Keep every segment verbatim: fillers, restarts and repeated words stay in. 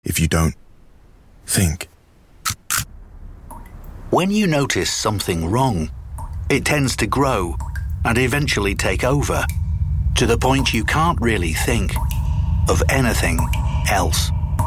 if you don't think. When you notice something wrong, it tends to grow and eventually take over, to the point you can't really think of anything else.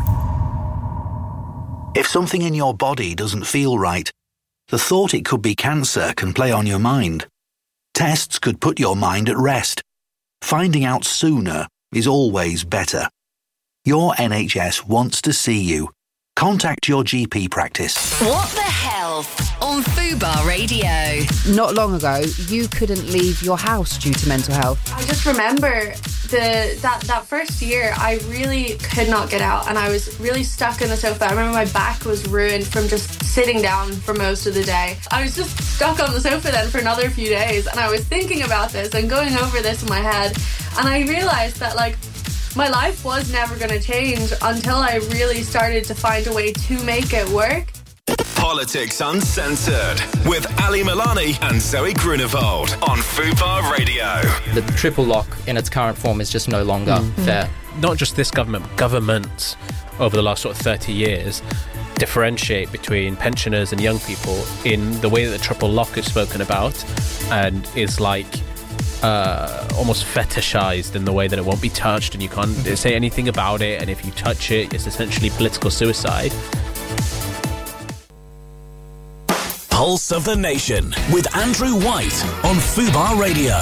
If something in your body doesn't feel right, the thought it could be cancer can play on your mind. Tests could put your mind at rest. Finding out sooner is always better. Your N H S wants to see you. Contact your G P practice. What the Health on Fubar Radio. Not long ago, you couldn't leave your house due to mental health. I just remember the that, that first year, I really could not get out, and I was really stuck in the sofa. I remember my back was ruined from just sitting down for most of the day. I was just stuck on the sofa then for another few days, and I was thinking about this and going over this in my head, and I realised that, like, my life was never going to change until I really started to find a way to make it work. Politics Uncensored with Ali Milani and Zoe Grunewald on Fubar Radio. The triple lock in its current form is just no longer mm. fair. Not just this government, governments over the last sort of thirty years differentiate between pensioners and young people in the way that the triple lock is spoken about, and is like uh, almost fetishized in the way that it won't be touched and you can't say anything about it, and if you touch it, it's essentially political suicide. Pulse of the Nation with Andrew White on Fubar Radio.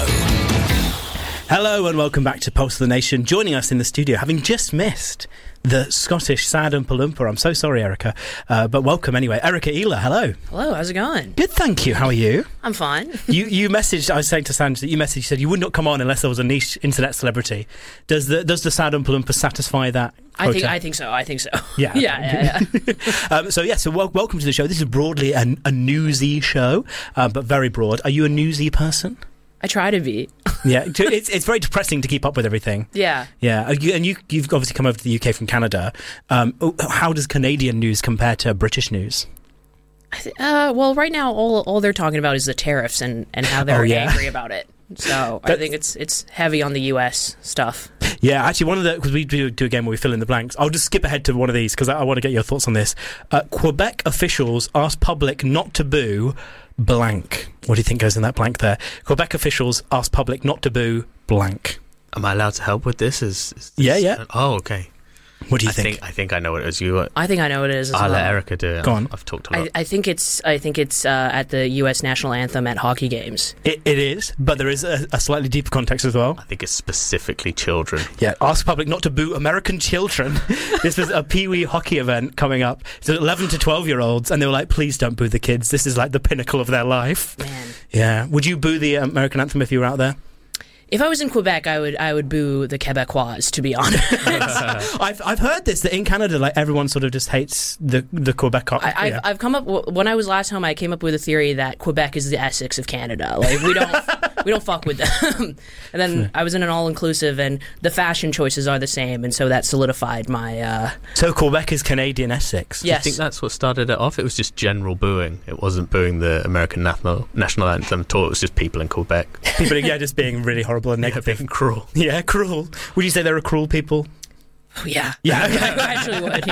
Hello and welcome back to Pulse of the Nation. Joining us in the studio, having just missed the Scottish Sad Oompa Loompa. I'm so sorry, Erica, uh, but welcome anyway. Erica Ealer, hello. Hello, how's it going? Good, thank you. How are you? I'm fine. you you messaged, I was saying to Sanj that you messaged, you said you would not come on unless there was a niche internet celebrity. Does the does the Sad Oompa Loompa satisfy that quota? I think I think so. I think so. Yeah. yeah, yeah, yeah. um, so, yeah, so wel- welcome to the show. This is broadly an, a newsy show, um, but very broad. Are you a newsy person? I try to be. Yeah, it's it's very depressing to keep up with everything. Yeah. Yeah, and you, you've obviously come over to the U K from Canada. Um, how does Canadian news compare to British news? I th- uh, well, right now, all all they're talking about is the tariffs and, and how they're oh, yeah. angry about it. So I think it's it's heavy on the U S stuff. Yeah, actually, one of the, because we do, do a game where we fill in the blanks. I'll just skip ahead to one of these because I, I want to get your thoughts on this. Uh, Quebec officials asked public not to boo blank. What do you think goes in that blank there? Quebec officials asked public not to boo blank. Am I allowed to help with this? Is, is this yeah, yeah. Oh, okay. What do you I think? think? I think I know what it is. You. I think I know what it is as I'll well. let Erica do it. Go on. I've talked a lot. I, I think it's. I think it's uh, at the U S national anthem at hockey games. It, it is, but there is a, a slightly deeper context as well. I think it's specifically children. Yeah. Ask public not to boo American children. This is a Pee Wee hockey event coming up. So eleven to twelve year olds, and they were like, "Please don't boo the kids. This is like the pinnacle of their life." Man. Yeah. Would you boo the American anthem if you were out there? If I was in Quebec, I would I would boo the Quebecois, to be honest. I've I've heard this, that in Canada, like, everyone sort of just hates the the Quebec. I, I've, yeah. I've come up when I was last home. I came up with a theory that Quebec is the Essex of Canada. Like we don't we don't fuck with them. And then I was in an all inclusive, and the fashion choices are the same, and so that solidified my. Uh, so Quebec is Canadian Essex. Yes. I think that's what started it off. It was just general booing. It wasn't booing the American national national anthem at all. It was just people in Quebec. People, yeah, just being really horrible and negative and cruel. Yeah, cruel. Would you say they're a cruel people? Oh, yeah. Yeah, I actually would,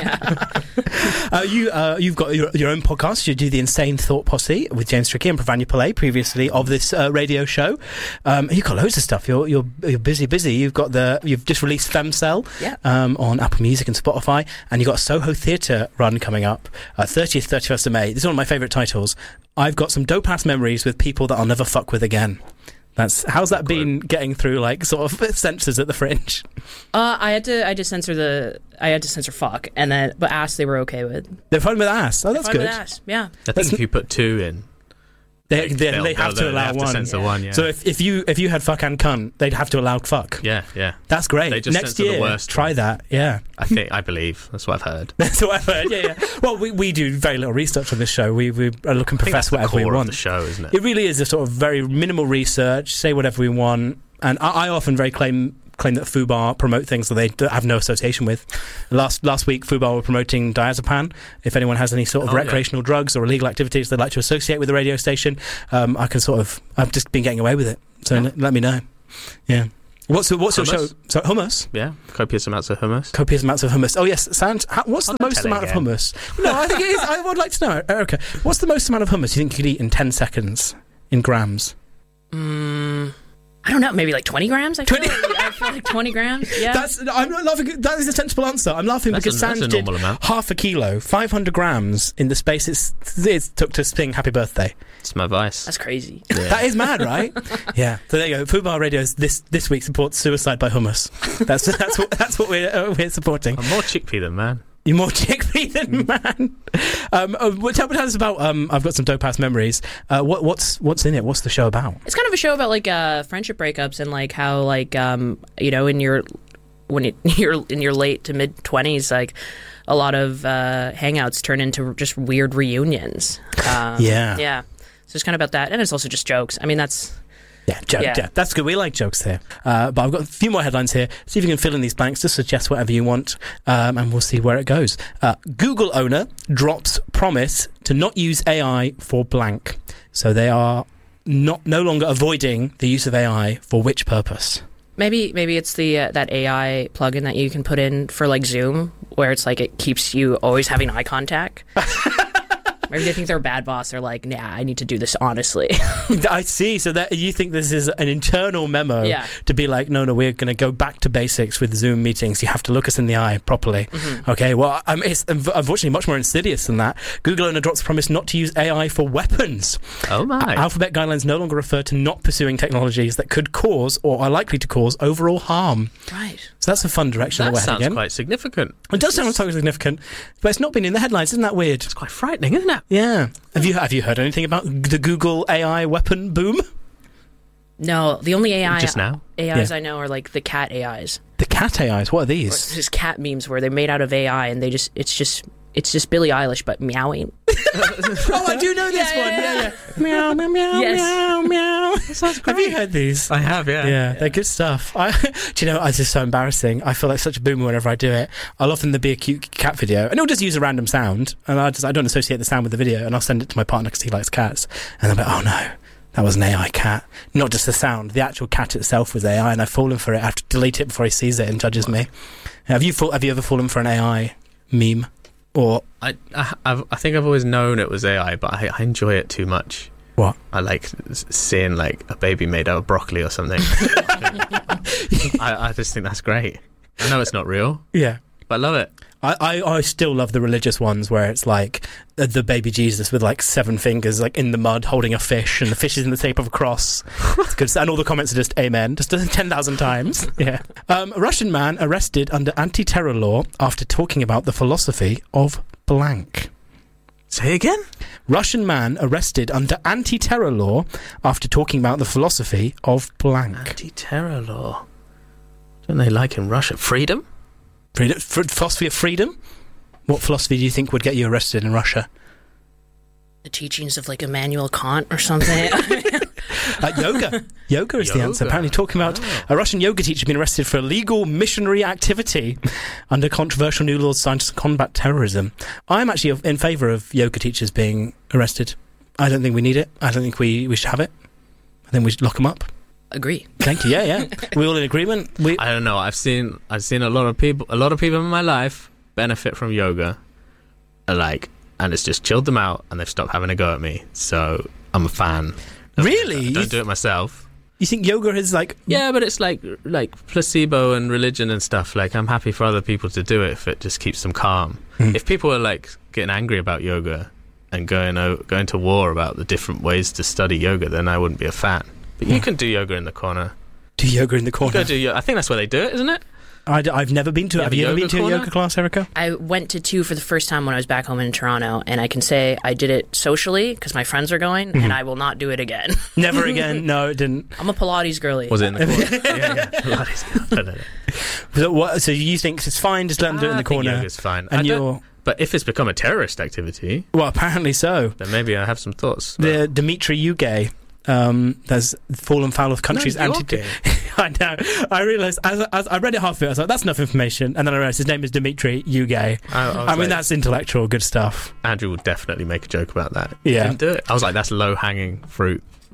yeah. uh, you, uh, you've got your, your own podcast. You do the Insane Thought Posse with James Trickey and Pravanya Pillay, previously of this uh, radio show. Um, you've got loads of stuff. You're you're you're busy, busy. You've got the you've just released Femcell yeah. um, on Apple Music and Spotify, and you've got a Soho Theatre run coming up, uh, thirtieth, thirty-first of May. This is one of my favourite titles. I've got some dope-ass memories with people that I'll never fuck with again. That's how's that been getting through, like, sort of censors at the Fringe? Uh, I had to, I had to censor the, I had to censor fuck, and then but ass they were okay with. They're fine with ass. Oh, that's They're fine good. With ass. Yeah. I think if you put two in, they they, they'll, they have they'll, to allow they have one. To censor yeah. one. Yeah. So if, if you if you had fuck and cunt, they'd have to allow fuck. Yeah, yeah. That's great. They just Next censor year, the worst try one. that. Yeah. I think I believe that's what I've heard. That's what I've heard. Yeah, yeah. Well, we we do very little research on this show. We we are looking to profess whatever we want. Of the show, isn't it? It really is a sort of very minimal research. Say whatever we want, and I, I often very claim. claim that Fubar promote things that they have no association with. Last last week, Fubar were promoting diazepam. If anyone has any sort of oh, recreational yeah. drugs or illegal activities they'd like to associate with the radio station, um, I can sort of... I've just been getting away with it, so yeah. let, let me know. Yeah. What's what's your show? Hummus? So hummus. Yeah, copious amounts of hummus. Copious amounts of hummus. Oh yes, Sand. How, what's Oh, the don't most tell it amount of again. hummus? No, I think it is. I would like to know, Erica. What's the most amount of hummus you think you could eat in ten seconds in grams? Mm, I don't know. Maybe like twenty grams. I feel, twenty like, I feel like twenty grams. Yeah. That's. I'm not laughing. That is a sensible answer. I'm laughing That's because a- that's Sand a did normal amount. half a kilo, five hundred grams in the space it's, it took to sing "Happy Birthday." It's my vice. That's crazy. Yeah. That is mad, right? Yeah. So there you go. Fubar Radio's this this week supports suicide by hummus. That's that's what that's what we're uh, we're supporting. I'm more chickpea than man. You're more chickpea than man. Um, uh, what- tell, tell us about. Um, I've got some dope ass memories. Uh, what, what's what's in it? What's the show about? It's kind of a show about like uh, friendship breakups and like how like um, you know in your when it, you're in your late to mid twenties, like a lot of uh, hangouts turn into just weird reunions. Um, Yeah. yeah. So it's kind of about that, and it's also just jokes. I mean, that's Yeah, joke, Yeah. yeah. That's good. We like jokes here. Uh, but I've got a few more headlines here. See if you can fill in these blanks. Just suggest whatever you want, um, and we'll see where it goes. Uh, Google owner drops promise to not use A I for blank. So they are not no longer avoiding the use of A I for which purpose? maybe maybe it's the uh, that A I plugin that you can put in for like Zoom, where it's like it keeps you always having eye contact. Maybe they think they're a bad boss. They're like, nah, I need to do this honestly. I see. So that you think this is an internal memo Yeah. to be like, no, no, we're going to go back to basics with Zoom meetings. You have to look us in the eye properly. Mm-hmm. Okay. Well, um, it's unf- unfortunately much more insidious than that. Google owner drops promise not to use A I for weapons. Oh my. Alphabet guidelines no longer refer to not pursuing technologies that could cause or are likely to cause overall harm. Right. So that's a fun direction that that we're sounds heading in. quite significant. It does sound so significant, but it's not been in the headlines. Isn't that weird? It's quite frightening, isn't it? Yeah. Have you have you heard anything about the Google A I weapon boom? No, the only A I Just now? A Is Yeah. I know are like the cat A Is. The cat A Is. What are Or these? There's cat memes where they're made out of A I and they just it's just it's just Billie Eilish but meowing. Oh, I do know this Yeah, one. yeah, Yeah, yeah. Meow, meow, meow, Yes. meow, meow. Have you heard these? I have, yeah. Yeah, they're good stuff. I, do you know, it's just so embarrassing. I feel like such a boomer whenever I do it. I'll often there be a cute cat video, and I'll just use a random sound, and I just I don't associate the sound with the video, and I'll send it to my partner because he likes cats, and I'm like, oh no, that was an A I cat, not just the sound. The actual cat itself was A I, and I've fallen for it. I have to delete it before he sees it and judges me. Have you fall, Have you ever fallen for an A I meme? Or I, I, I've, I think I've always known it was A I, but I, I enjoy it too much. what? I like s- seeing like a baby made out of broccoli or something. I, I just think that's great. I know it's not real, Yeah. but I love it. I, I, I still love the religious ones where it's like uh, the baby Jesus with like seven fingers like in the mud holding a fish and the fish is in the shape of a cross. It's good. And all the comments are just amen, just ten thousand times. Yeah. Um, a Russian man arrested under anti-terror law after talking about the philosophy of blank. Say again? Russian man arrested under anti-terror law after talking about the philosophy of blank. Anti-terror law. Don't they like in Russia? Freedom? Freedom, f- philosophy of freedom? What philosophy do you think would get you arrested in Russia? The teachings of like Immanuel Kant or something. Uh, yoga. Yoga is the answer. Yoga. Apparently talking about a Russian yoga teacher being arrested for illegal missionary activity under controversial new laws signed to combat terrorism. I'm actually in favour of yoga teachers being arrested. I don't think we need it. I don't think we, we should have it. I think we should lock them up. Agree. Thank you. Yeah, yeah. We all in agreement? We, I don't know. I've seen I've seen a lot of people a lot of people in my life benefit from yoga. uh, Like and it's just chilled them out and they've stopped having a go at me. So I'm a fan. of Really? it. I You don't th- do it myself. you think yoga is like... Yeah, but it's like like placebo and religion and stuff. Like I'm happy for other people to do it if it just keeps them calm. Hmm. If people are like getting angry about yoga and going o- going to war about the different ways to study yoga, then I wouldn't be a fan. But you can do yoga in the corner. Do yoga in the You corner? go do yo- I think that's where they do it, isn't it? I, have never been to it. You Have have a you ever been yoga to a corner? yoga class, Erica? I went to two for the first time when I was back home in Toronto, and I can say I did it socially because my friends are going, and I will not do it again. Never again. No, it didn't. I'm a Pilates girly. Was it in the corner? yeah, yeah. Pilates. I don't know. So, what, so you think it's fine, just let them do it in I the think corner? yoga's fine. And I don't- you're... But if it's become a terrorist activity, Well, apparently so. then maybe I have some thoughts. The Dmitry Yugay, um, there's fallen foul of countries No, you're anti. gay. I know. I realised as, as I read it half of it, I was like, "That's enough information," and then I realised his name is Dmitry Yugay. I, I, was I mean, like, that's intellectual, good stuff. Andrew will definitely make a joke about that. Yeah. Didn't do it. I was like, that's low hanging fruit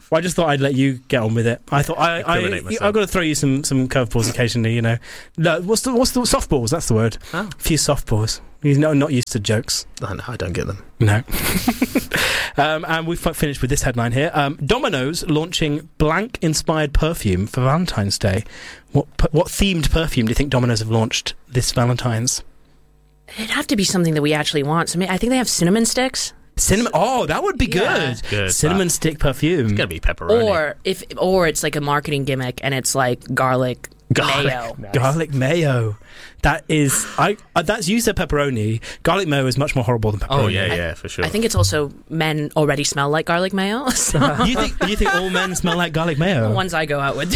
Well, I just thought I'd let you get on with it. I thought I, I, Incriminate myself. I've got to throw you some, some curveballs occasionally. You know, no, what's the what's the softballs? That's the word. Oh. A few softballs. He's not not used to jokes. Oh, no, I don't get them. No. um, and we've finished with this headline here. Um, Domino's launching blank-inspired perfume for Valentine's Day. What what themed perfume do you think Domino's have launched this Valentine's? It'd have to be something that we actually want. So I think they have cinnamon sticks. Cinnamon. Oh, that would be Yeah. good. Good, Cinnamon but stick perfume. It's going to be pepperoni. Or if, or it's like a marketing gimmick and it's like garlic, Garlic. mayo. Nice. Garlic mayo. That is, I. Uh, that's you said pepperoni. Garlic mayo is much more horrible than pepperoni. Oh, yeah, yeah, for sure. I think it's also men already smell like garlic mayo. So you think you think all men smell like garlic mayo? the ones I go out with.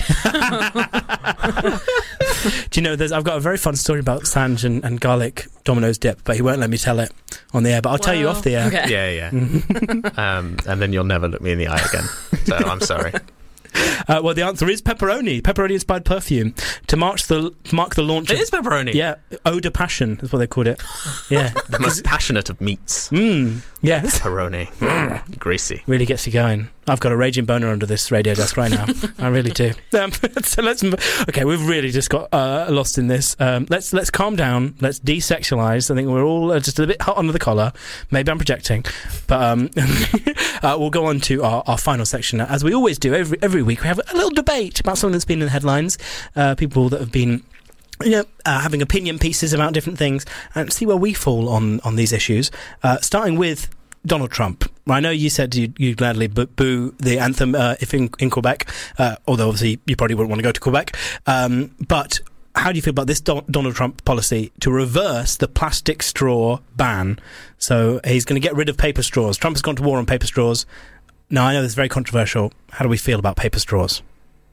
Do you know? There's, I've got a very fun story about Sanj and, and garlic Domino's dip, but he won't let me tell it on the air. But I'll tell you Well, off the air. okay. Yeah, yeah. um, and then you'll never look me in the eye again. So I'm sorry. Uh, well, the answer is pepperoni. Pepperoni-inspired perfume to mark the to mark the launch. It of, is pepperoni. Yeah, eau de passion is what they called it. Yeah, The most passionate of meats. mm, yes, Pepperoni. Mm, greasy. really gets you going. I've got a raging boner under this radio desk right now. I really do. Um, so let's. Okay, we've really just got uh, lost in this. Um, let's let's calm down. Let's desexualize. I think we're all uh, just a bit hot under the collar. Maybe I'm projecting, but um, uh, we'll go on to our, our final section as we always do every every week. We have a little debate about something that's been in the headlines. Uh, people that have been. You know, uh, having opinion pieces about different things and see where we fall on, on these issues. Uh, starting with Donald Trump. I know you said you'd, you'd gladly boo, boo the anthem uh, if in, in Quebec, uh, although obviously you probably wouldn't want to go to Quebec. Um, but how do you feel about this Don- Donald Trump policy to reverse the plastic straw ban? So he's going to get rid of paper straws. Trump has gone to war on paper straws. Now, I know this is very controversial. How do we feel about paper straws?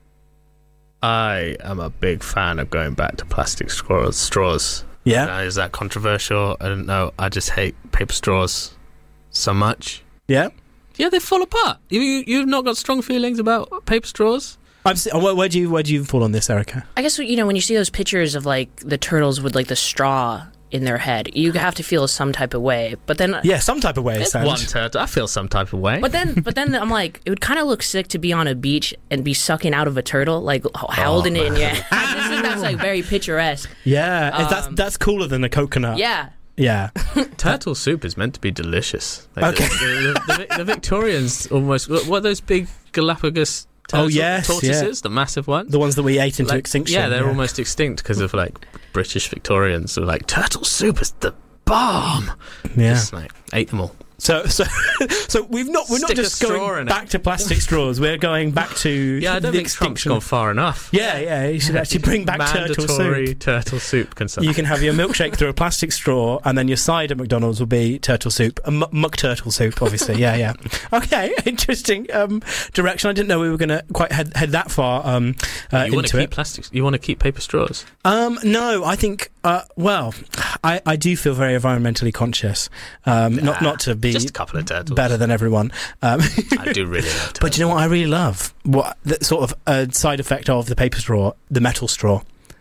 I am a big fan of going back to plastic straws. straws. Yeah? Now, is that controversial? I don't know. I just hate paper straws so much. Yeah? Yeah, they fall apart. You, you, you've not got strong feelings about paper straws? I'm, si- where, where do you where do you fall on this, Erica? I guess, you know, when you see those pictures of like the turtles with like the straw in their head, you have to feel some type of way. But then, Yeah, some type of way. It's Sanj. one turtle. I feel some type of way. but then, but then I'm like, it would kind of look sick to be on a beach and be sucking out of a turtle, like h- holding it in your hand. I just think that's like very picturesque. Yeah, Um, that's that's cooler than a coconut. Yeah. Yeah. Turtle soup is meant to be delicious. Like Okay. The, the, the, the Victorians almost... What are those big Galapagos turtle, Oh, yes, tortoises? yeah. The massive ones? The ones that we ate into Like, extinction. Yeah, they're almost extinct because of like British Victorians who were like, turtle soup is the bomb. Yeah. Just like ate them all. So, so, so we've not we're not Stick a just straw going in it. back to plastic straws. We're going back to Yeah, I don't the think Trump's extinction. gone far enough. Yeah, yeah. You should actually bring back turtle Mandatory soup. turtle soup consumption. You can have your milkshake through a plastic straw, and then your side at McDonald's will be turtle soup, a muck, muck turtle soup, obviously. Yeah, yeah. Okay, interesting um, direction. I didn't know we were going to quite head, head that far um, uh, you want into to it. keep plastics? You want to keep paper straws? Um, no, I think. Uh, well, I, I do feel very environmentally conscious. Um, not not to be Just a couple of turtles. better than everyone. Um, I do really love turtles. but you know what I really love? What the sort of uh, side effect of the paper straw, the metal straw.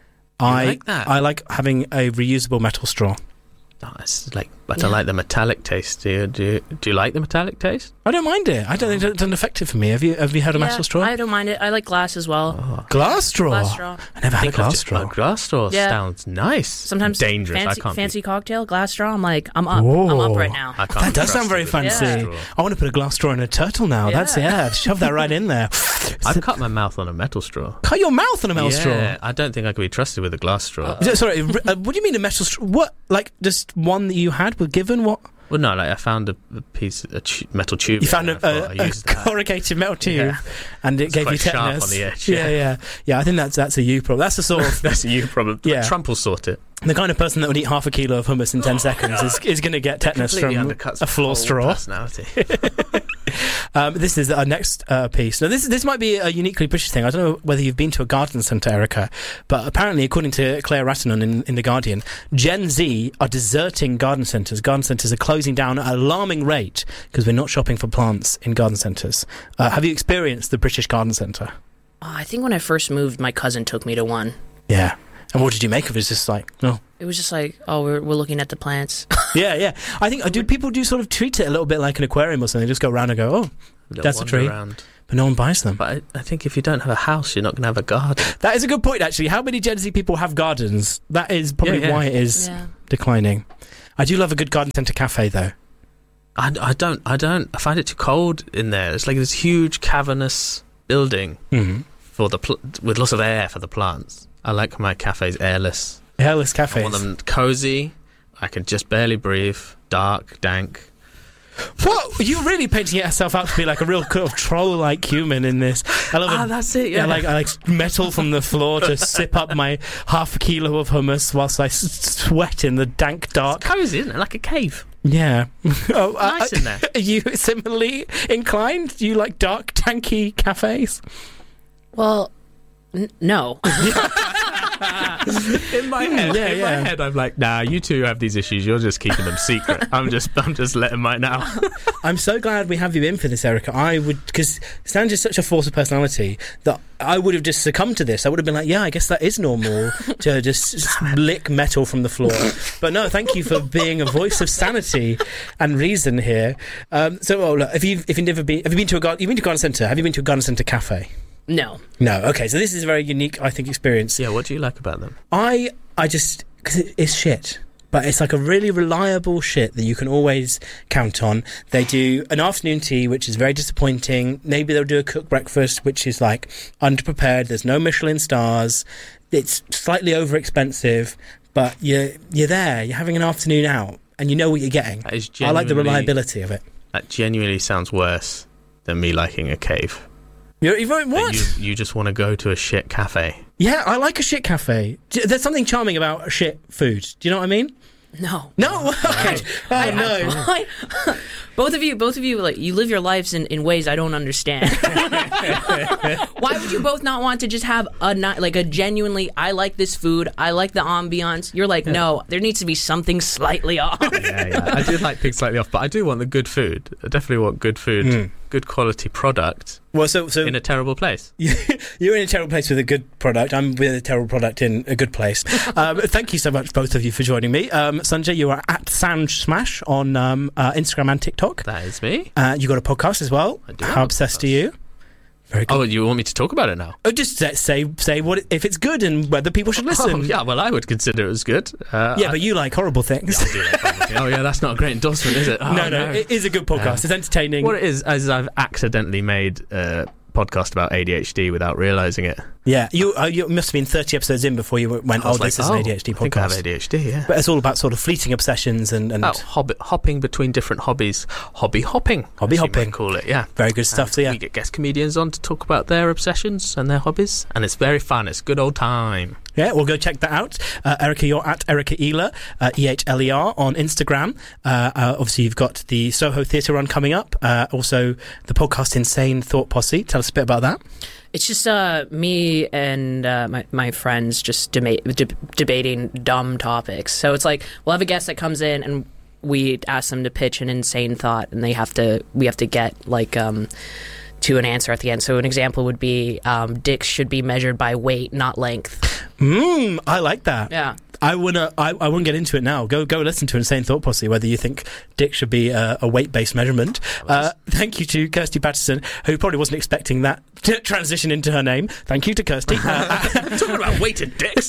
I like that? I like having a reusable metal straw. Oh, it's like, but I like the metallic taste. Do you, do you, do you like the metallic taste? I don't mind it. I don't think it doesn't affect it for me. Have you have you had a Yeah, metal straw? I don't mind it. I like glass as well. Oh. Glass straw. Glass straw. I never had a I've glass just- straw. A glass straw Yeah. sounds nice. Sometimes dangerous. Fancy, I can't. fancy Be, cocktail, glass straw. I'm like, I'm up. I'm up right now. I can't That be does sound trusted very with fancy. glass straw. I want to put a glass straw in a turtle now. Yeah. That's yeah. Shove that right in there. I've cut my mouth on a metal straw. Cut your mouth on a metal yeah, straw. I don't think I could be trusted with a glass straw. Is it- Sorry, uh, what do you mean a metal straw? What, like, just one that you had were given? What? Well, no, like I found a, a piece, a tu- metal tube. You found and a, I thought a, I a used that. corrugated metal tube, Yeah. and it It's gave quite you sharp tetanus. on the edge, Yeah, yeah. yeah, yeah. I think that's that's a you problem. That's the sort of That's a you problem. Yeah. Trump will sort it. the kind of person that would eat half a kilo of hummus in ten seconds is, is going to get tetanus Completely from undercuts a floor whole straw. personality. Um, this is our next uh, piece. Now, this this might be a uniquely British thing. I don't know whether you've been to a garden centre, Erica, but apparently, according to Claire Rattinon in, in The Guardian, Gen Z are deserting garden centres. Garden centres are closing down at an alarming rate because we're not shopping for plants in garden centres. Uh, have you experienced the British Garden Centre? Oh, I think when I first moved, my cousin took me to one. Yeah. And what did you make of it? It's just like, oh. It was just like, oh, we're, we're looking at the plants. Yeah, yeah. I think, uh, do people do sort of treat it a little bit like an aquarium or something? They just go around and go, oh, Little that's a wander tree. around. but no one buys them. But I, I think if you don't have a house, you're not going to have a garden. That is a good point, actually. How many Gen Z people have gardens? That is probably Yeah, yeah. why it is Yeah. declining. I do love a good garden centre cafe, though. I, I don't. I don't. I find it too cold in there. It's like this huge cavernous building Mm-hmm. for the pl- with lots of air for the plants. I like my cafes airless. Hairless I cafes. want them cozy. I can just barely breathe. Dark, dank. What? You're really painting yourself out to be like a real kind of troll-like human in this. I love Ah, it. that's it. Yeah, Yeah, like I like metal from the floor to sip up my half a kilo of hummus whilst I s- sweat in the dank dark. cozy, isn't it? Like a cave. Yeah. Oh, uh, Nice in there. Are you similarly inclined? Do you like dark, tanky cafes? Well, n- no. In my head, Yeah, in yeah. my head, I'm like, nah. You two have these issues. You're just keeping them secret. I'm just, I'm just letting mine out. I'm so glad we have you in for this, Erica. I would, because Sandra's such a force of personality that I would have just succumbed to this. I would have been like, yeah, I guess that is normal to just lick metal from the floor. But no, thank you for being a voice of sanity and reason here. Um, so, oh, look, if you've if you've never been, have you been to a garden? You've been to a garden centre? Have you been to a garden centre cafe? No. No. Okay, so this is a very unique, I think, experience. Yeah. What do you like about them? I I just because it, it's shit, but it's like a really reliable shit that you can always count on. They do an afternoon tea, which is very disappointing. Maybe they'll do a cooked breakfast, which is like underprepared. There's no Michelin stars. It's slightly over expensive, but you're you're there. You're having an afternoon out, and you know what you're getting. That is I like the genuinely- reliability of it. That genuinely sounds worse than me liking a cave. You're, you're That what? You, you just want to go to a shit cafe. Yeah, I like a shit cafe. D- There's something charming about shit food. Do you know what I mean? No. No. Okay. Oh no. I- both of you, both of you, like you live your lives in, in ways I don't understand. Why would you both not want to just have a ni- like a genuinely? I like this food. I like the ambiance. You're like, no, there needs to be something slightly off. Yeah, yeah. I do like things slightly off, but I do want the good food. I definitely want good food, Mm. good quality product Well, so so in a terrible place. you're in a terrible place with a good product. I'm with a terrible product in a good place. Um, thank you so much, both of you, for joining me. Um, Sanjay, you are at Sanj Smash on um, uh, Instagram and TikTok. That is me. Uh, you got a podcast as well. I do have How a obsessed podcast. are you? Very good. Oh, you want me to talk about it now? Oh, just say- say say what if it's good and whether people should listen. Oh, yeah, well, I would consider it as good. Uh, Yeah, I- but you like horrible things. I do like everything. Oh, yeah, that's not a great endorsement, is it? Oh, no, no, it is a good podcast. Uh, It's entertaining. What it is, is I've accidentally made a podcast about A D H D without realising it. Yeah, you uh, you must have been thirty episodes in before you went, I oh, was this like, is an oh, A D H D I think I have podcast. A D H D, yeah. But it's all about sort of fleeting obsessions and, and Oh, hobbit, hopping between different hobbies. Hobby hopping. Hobby as you might hopping. call it, yeah. very good stuff. And So yeah, We get guest comedians on to talk about their obsessions and their hobbies, and it's very fun. It's a good old time. yeah, we'll go check that out. Uh, Erica, you're at Erica Ehler, uh, E H L E R on Instagram. Uh, uh, obviously, you've got the Soho Theatre run coming up. Uh, also, the podcast Insane Thought Posse. Tell us a bit about that. It's just uh, me and uh, my my friends just debate, de- debating dumb topics. So it's like we'll have a guest that comes in and we ask them to pitch an insane thought, and they have to we have to get like um, to an answer at the end. So an example would be um, dicks should be measured by weight, not length. Mmm, I like that. Yeah. I wanna. I, I won't get into it now. Go go listen to Insane Thought Posse. Whether you think dick should be a, a weight based measurement. Uh, thank you to Kirsty Patterson, who probably wasn't expecting that to transition into her name. Thank you to Kirsty. Uh, Talking about weighted dicks.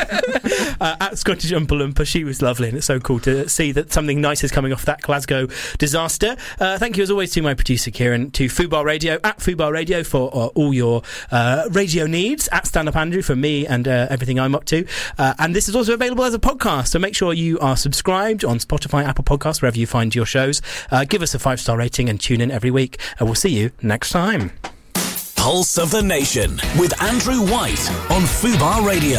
uh, at Scottish Oompa Loompa, she was lovely, and it's so cool to see that something nice is coming off that Glasgow disaster. Uh, thank you as always to my producer Kieran, to Fubar Radio at Fubar Radio for uh, all your uh, radio needs. At Stand Up Andrew for me and uh, everything I'm up to. Uh, and this is also available as a podcast, so make sure you are subscribed on Spotify, Apple Podcasts, wherever you find your shows. Uh, give us a five star rating and tune in every week, and we'll see you next time. Pulse of the Nation with Andrew White on Fubar Radio.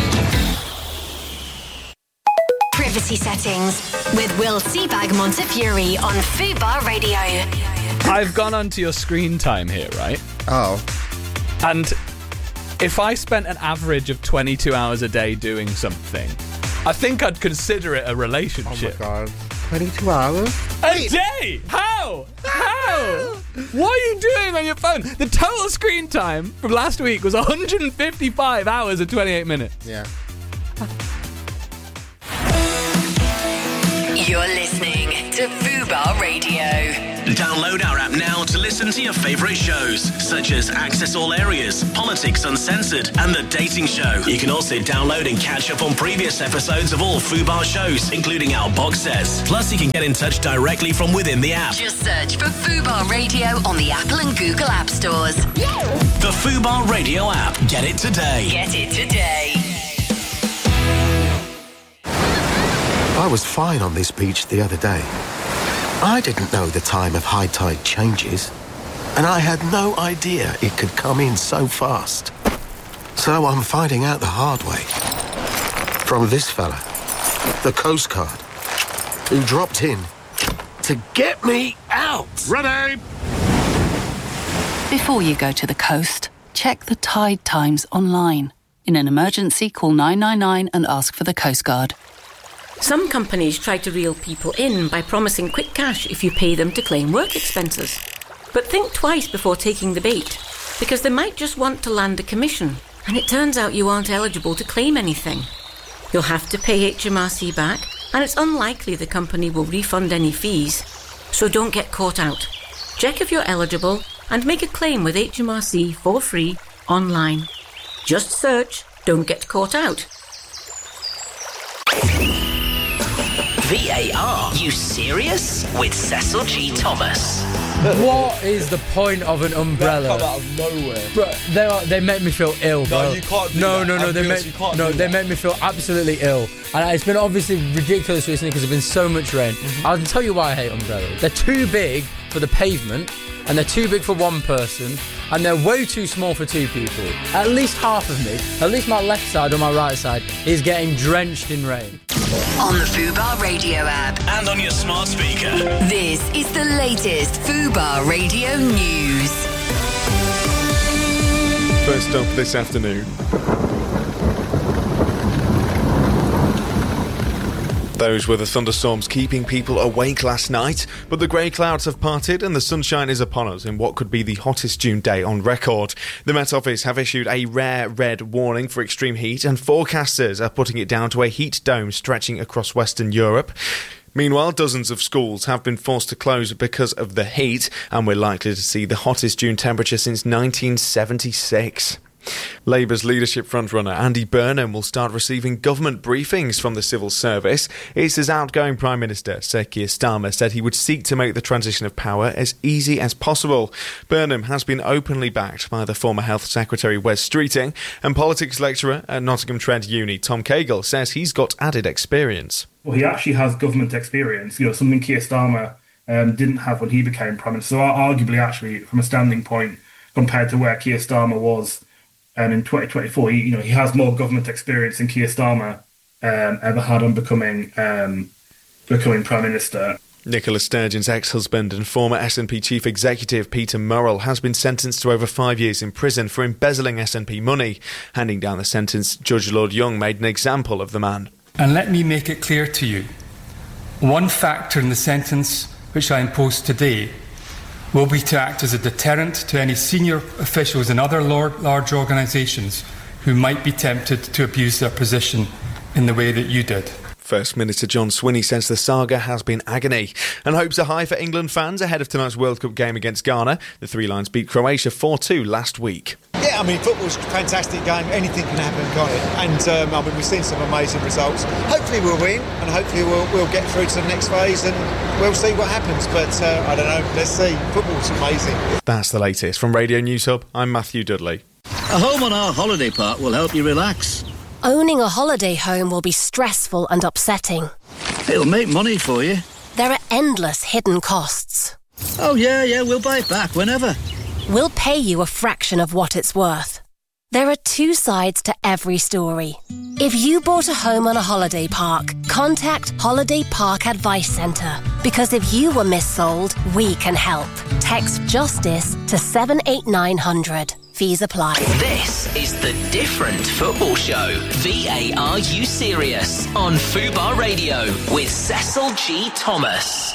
Privacy settings with Will Seabag Montefiore on Fubar Radio. I've gone onto your screen time here, right? Oh. And if I spent an average of twenty-two hours a day doing something, I think I'd consider it a Oh my relationship. god. twenty-two hours? A day? How? How? What are you doing on your phone? The total screen time from last week was one hundred fifty-five hours and twenty-eight minutes. Yeah. You're listening to Fubar Radio. Download our app now to listen to your favourite shows, such as Access All Areas, Politics Uncensored, and The Dating Show. You can also download and catch up on previous episodes of all Fubar shows, including our box sets. Plus, you can get in touch directly from within the app. Just search for Fubar Radio on the Apple and Google App Stores. The Fubar Radio app. Get it today. Get it today. I was fine on this beach the other day. I didn't know the time of high tide changes, and I had no idea it could come in so fast. So I'm finding out the hard way. From this fella, the Coast Guard, who dropped in to get me out. Ready! Before you go to the coast, check the tide times online. In an emergency, call nine nine nine and ask for the Coast Guard. Some companies try to reel people in by promising quick cash if you pay them to claim work expenses. But think twice before taking the bait, because they might just want to land a commission, and it turns out you aren't eligible to claim anything. You'll have to pay H M R C back, and it's unlikely the company will refund any fees, so don't get caught out. Check if you're eligible and make a claim with H M R C for free online. Just search "Don't Get Caught Out." V A R, you serious? With Cecil G. Thomas. What is the point of an umbrella? They come out of nowhere. Bro, they are, they make me feel ill, bro. No, you can't do no, that. No, no, no, they Ambulance, make you can't no, do they that. make me feel absolutely ill. And it's been obviously ridiculous recently because there's been so much rain. Mm-hmm. I'll tell you why I hate umbrellas. They're too big for the pavement, and they're too big for one person, and they're way too small for two people. At least half of me, at least my left side or my right side, is getting drenched in rain. On the Fubar Radio app. And on your smart speaker. This is the latest Fubar Radio news. First up this afternoon. Those were the thunderstorms keeping people awake last night, but the grey clouds have parted and the sunshine is upon us in what could be the hottest June day on record. The Met Office have issued a rare red warning for extreme heat, and forecasters are putting it down to a heat dome stretching across Western Europe. Meanwhile, dozens of schools have been forced to close because of the heat, and we're likely to see the hottest June temperature since nineteen seventy-six. Labour's leadership frontrunner Andy Burnham will start receiving government briefings from the civil service. It's as outgoing Prime Minister Sir Keir Starmer said he would seek to make the transition of power as easy as possible. Burnham has been openly backed by the former Health Secretary Wes Streeting, and politics lecturer at Nottingham Trent Uni Tom Cagle says he's got added experience. Well, he actually has government experience, you know, something Keir Starmer um, didn't have when he became Prime Minister. So arguably, actually, from a standing point, compared to where Keir Starmer was Um, in twenty twenty-four, he, you know, he has more government experience than Keir Starmer um, ever had on becoming um, becoming Prime Minister. Nicola Sturgeon's ex-husband and former S N P chief executive Peter Murrell has been sentenced to over five years in prison for embezzling S N P money. Handing down the sentence, Judge Lord Young made an example of the man. And let me make it clear to you, one factor in the sentence which I impose today will be to act as a deterrent to any senior officials in other large organisations who might be tempted to abuse their position in the way that you did. First Minister John Swinney says the saga has been agony, and hopes are high for England fans ahead of tonight's World Cup game against Ghana. The Three Lions beat Croatia four two last week. Yeah, I mean, football's a fantastic game. Anything can happen, can't it? And, um, I mean, we've seen some amazing results. Hopefully we'll win, and hopefully we'll, we'll get through to the next phase, and we'll see what happens. But, uh, I don't know, let's see. Football's amazing. That's the latest. From Radio News Hub, I'm Matthew Dudley. A home on our holiday park will help you relax. Owning a holiday home will be stressful and upsetting. It'll make money for you. There are endless hidden costs. Oh, yeah, yeah, we'll buy it back whenever. We'll pay you a fraction of what it's worth. There are two sides to every story. If you bought a home on a holiday park, contact Holiday Park Advice Centre. Because if you were missold, we can help. Text JUSTICE to seven eight nine hundred. Fees apply. This is the Different Football Show. V A R You Serious? On Fubar Radio with Cecil G. Thomas.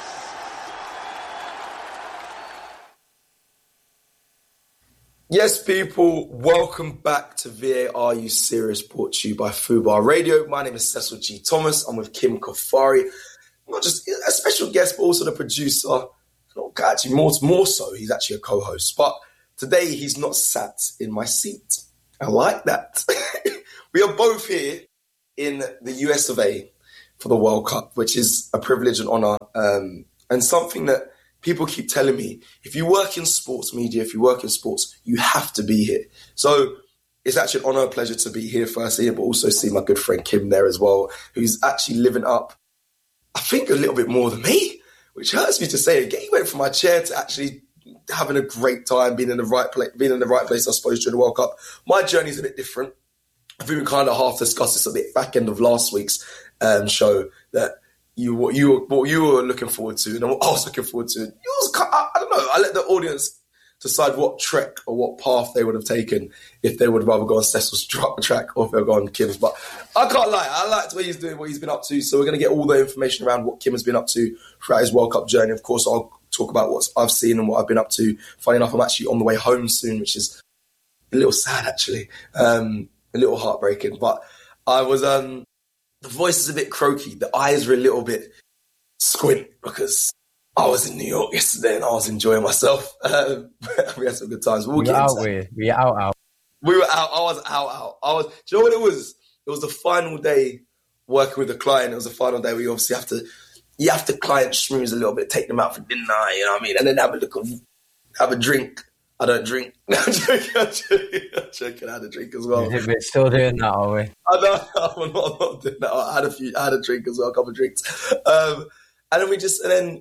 Yes, people, welcome back to V A R You Serious, brought to you by Fubar Radio. My name is Cecil G. Thomas. I'm with Kim Kafari. Not just a special guest, but also the producer. Not actually more, more so, he's actually a co-host. But today he's not sat in my seat. I like that. We are both here in the U S of A for the World Cup, which is a privilege and honour, um, and something that people keep telling me, if you work in sports media, if you work in sports, you have to be here. So it's actually an honour and pleasure to be here firstly, but also see my good friend Kim there as well, who's actually living up, I think, a little bit more than me, which hurts me to say. He went from my chair to actually having a great time, being in the right place, being in the right place, I suppose, during the World Cup. My journey's a bit different. I think we kind of half discussed this at the back end of last week's um, show, that you what you what you were looking forward to and what I was looking forward to. It was, I, I don't know. I let the audience decide what trek or what path they would have taken if they would rather go on Cecil's track or if they would go on Kim's. But I can't lie. I liked what he's doing, what he's been up to. So we're going to get all the information around what Kim has been up to throughout his World Cup journey. Of course, I'll talk about what I've seen and what I've been up to. Funny enough, I'm actually on the way home soon, which is a little sad, actually. Um, a little heartbreaking. But I was... Um, the voice is a bit croaky. The eyes were a little bit squint because I was in New York yesterday and I was enjoying myself. Um, we had some good times. We'll we were out with. We were out, out. We were out. I was out, out. I was. Do you know what it was? It was the final day working with a client. It was the final day where you obviously have to, you have to client schmooze a little bit, take them out for dinner, you know what I mean? And then have a look of, have a drink. I don't drink. I'm joking. I'm joking. I'm joking. I had a drink as well. We're still doing that, are we? I know. I'm not, I'm not doing that. I had a few. I had a drink as well, a couple of drinks. Um, and then we just, and then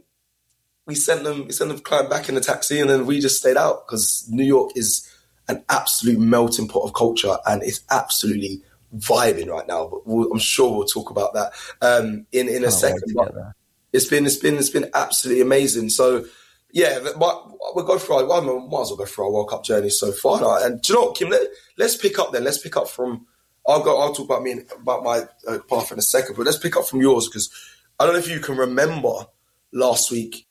we sent them, we sent the client back in the taxi, and then we just stayed out because New York is an absolute melting pot of culture, and it's absolutely vibing right now. But we'll, I'm sure we'll talk about that um, in in a second. But it's been, it's been, it's been absolutely amazing. So. Yeah, we'll go through our, well, we might as well go through our World Cup journey so far now. And do you know what, Kim? Let, let's pick up then. Let's pick up from. I'll go. I'll talk about me and about my uh, path in a second, but let's pick up from yours because I don't know if you can remember last week,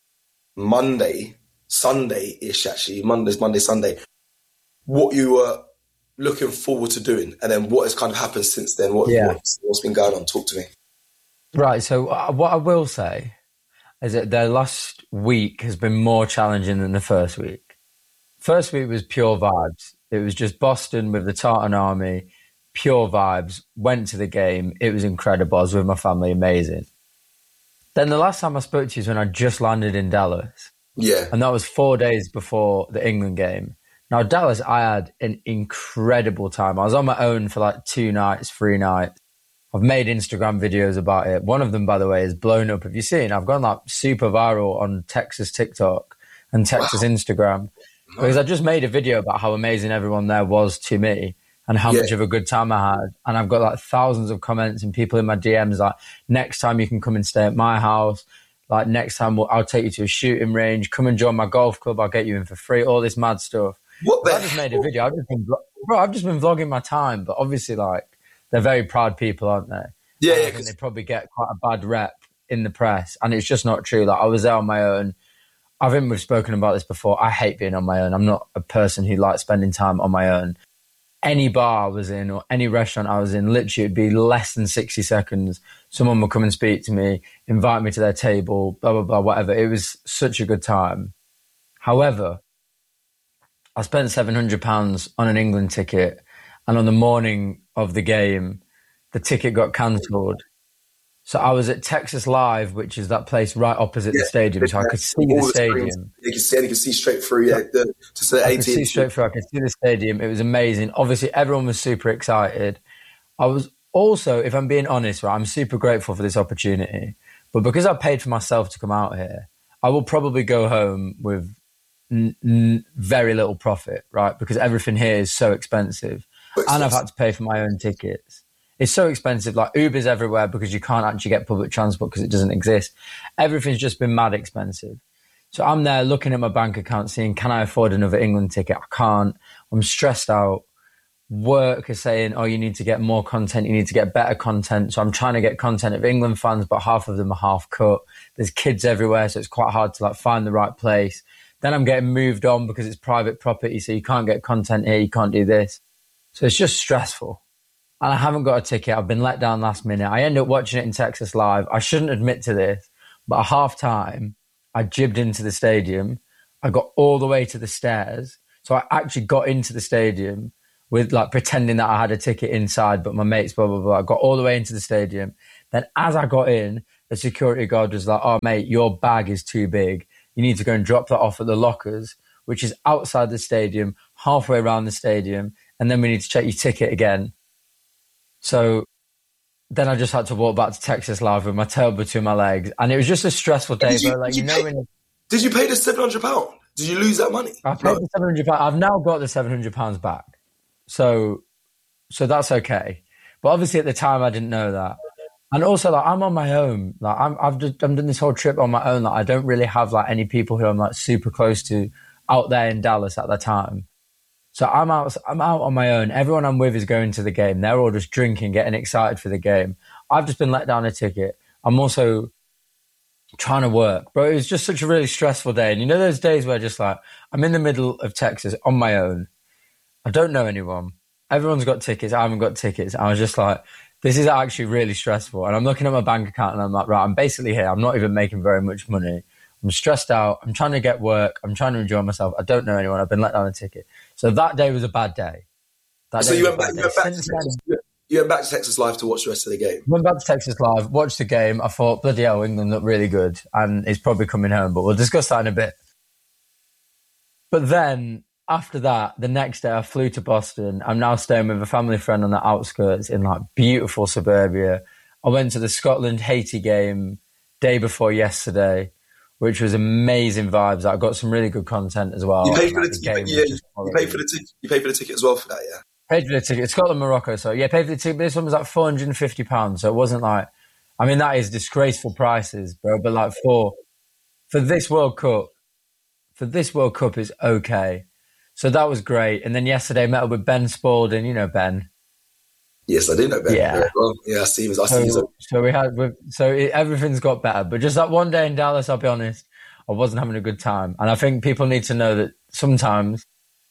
Monday, Sunday-ish actually, Monday's Monday, Sunday, what you were looking forward to doing, and then what has kind of happened since then. What, yeah. what's, what's been going on? Talk to me. Right. So uh, what I will say is that the last week has been more challenging than the first week. First week was pure vibes. It was just Boston with the Tartan Army, pure vibes, went to the game. It was incredible. I was with my family, amazing. Then the last time I spoke to you is when I just landed in Dallas. Yeah. And that was four days before the England game. Now, Dallas, I had an incredible time. I was on my own for like two nights, three nights. I've made Instagram videos about it. One of them, by the way, is blown up. Have you seen? I've gone like super viral on Texas TikTok and Texas wow. Instagram because I just made a video about how amazing everyone there was to me and how yeah. much of a good time I had. And I've got like thousands of comments and people in my D Ms like, next time you can come and stay at my house. Like next time we'll, I'll take you to a shooting range. Come and join my golf club. I'll get you in for free. All this mad stuff. What the I just made a video. I've just been, bro, I've just been vlogging my time, but obviously like, they're very proud people, aren't they? Yeah, yeah. And they probably get quite a bad rep in the press. And it's just not true. Like I was there on my own. I think we've spoken about this before. I hate being on my own. I'm not a person who likes spending time on my own. Any bar I was in or any restaurant I was in, literally it'd be less than sixty seconds. Someone would come and speak to me, invite me to their table, blah, blah, blah, whatever. It was such a good time. However, I spent seven hundred pounds on an England ticket. And on the morning of the game, the ticket got cancelled. So I was at Texas Live, which is that place right opposite yeah, the stadium, so I could see the, the stadium. You can see, you can see straight through. Yeah, the, to the I could see straight through. I could see the stadium. It was amazing. Obviously, everyone was super excited. I was also, if I'm being honest, right, I'm super grateful for this opportunity. But because I paid for myself to come out here, I will probably go home with n- n- very little profit, right? Because everything here is so expensive. And I've had to pay for my own tickets. It's so expensive. Like Uber's everywhere because you can't actually get public transport because it doesn't exist. Everything's just been mad expensive. So I'm there looking at my bank account, seeing, can I afford another England ticket? I can't. I'm stressed out. Work is saying, oh, you need to get more content. You need to get better content. So I'm trying to get content of England fans, but half of them are half cut. There's kids everywhere. So it's quite hard to like find the right place. Then I'm getting moved on because it's private property. So you can't get content here. You can't do this. So it's just stressful. And I haven't got a ticket. I've been let down last minute. I end up watching it in Texas Live. I shouldn't admit to this, but at half time, I jibbed into the stadium. I got all the way to the stairs. So I actually got into the stadium with like pretending that I had a ticket inside, but my mates, blah, blah, blah. I got all the way into the stadium. Then as I got in, the security guard was like, oh, mate, your bag is too big. You need to go and drop that off at the lockers, which is outside the stadium, halfway around the stadium. And then we need to check your ticket again. So then I just had to walk back to Texas Live with my tail between my legs. And it was just a stressful day. Did you, but like, did, you you pay, know, when, did you pay the seven hundred pounds? Did you lose that money? I paid No. the seven hundred pounds. I've now got the seven hundred pounds back. So, so that's okay. But obviously at the time I didn't know that. And also, like, I'm on my own. Like, I'm, I've just, I'm doing this whole trip on my own. Like, I don't really have like any people who I'm like super close to out there in Dallas at the time. So I'm out, I'm out on my own. Everyone I'm with is going to the game. They're all just drinking, getting excited for the game. I've just been let down a ticket. I'm also trying to work. Bro, it was just such a really stressful day. And you know those days where just like, I'm in the middle of Texas on my own. I don't know anyone. Everyone's got tickets. I haven't got tickets. I was just like, this is actually really stressful. And I'm looking at my bank account and I'm like, right, I'm basically here. I'm not even making very much money. I'm stressed out. I'm trying to get work. I'm trying to enjoy myself. I don't know anyone. I've been let down a ticket. So that day was a bad day. That So day you was went, a back, bad you, went back day. to Since Texas, then, you went back to Texas Live to watch the rest of the game. went back to Texas Live, watched the game. I thought, bloody hell, England looked really good. And it's probably coming home, but we'll discuss that in a bit. But then after that, the next day I flew to Boston. I'm now staying with a family friend on the outskirts in like beautiful suburbia. I went to the Scotland-Haiti game day before yesterday, which was amazing vibes. I got some really good content as well. You paid for the, the you, game paid- yeah, was just you paid for the ticket. You paid for the ticket as well for that, yeah. Paid for the ticket. It's Scotland, Morocco. So yeah, paid for the ticket. This one was like four hundred fifty pounds. So it wasn't like, I mean, that is disgraceful prices, bro. But like for, for this World Cup, for this World Cup is okay. So that was great. And then yesterday met up with Ben Spalding. You know Ben. Yes, I do know Ben. Yeah. very well. Yeah, I see him. I see him. So, so we had, we- so it, everything's got better. But just that one day in Dallas, I'll be honest, I wasn't having a good time. And I think people need to know that sometimes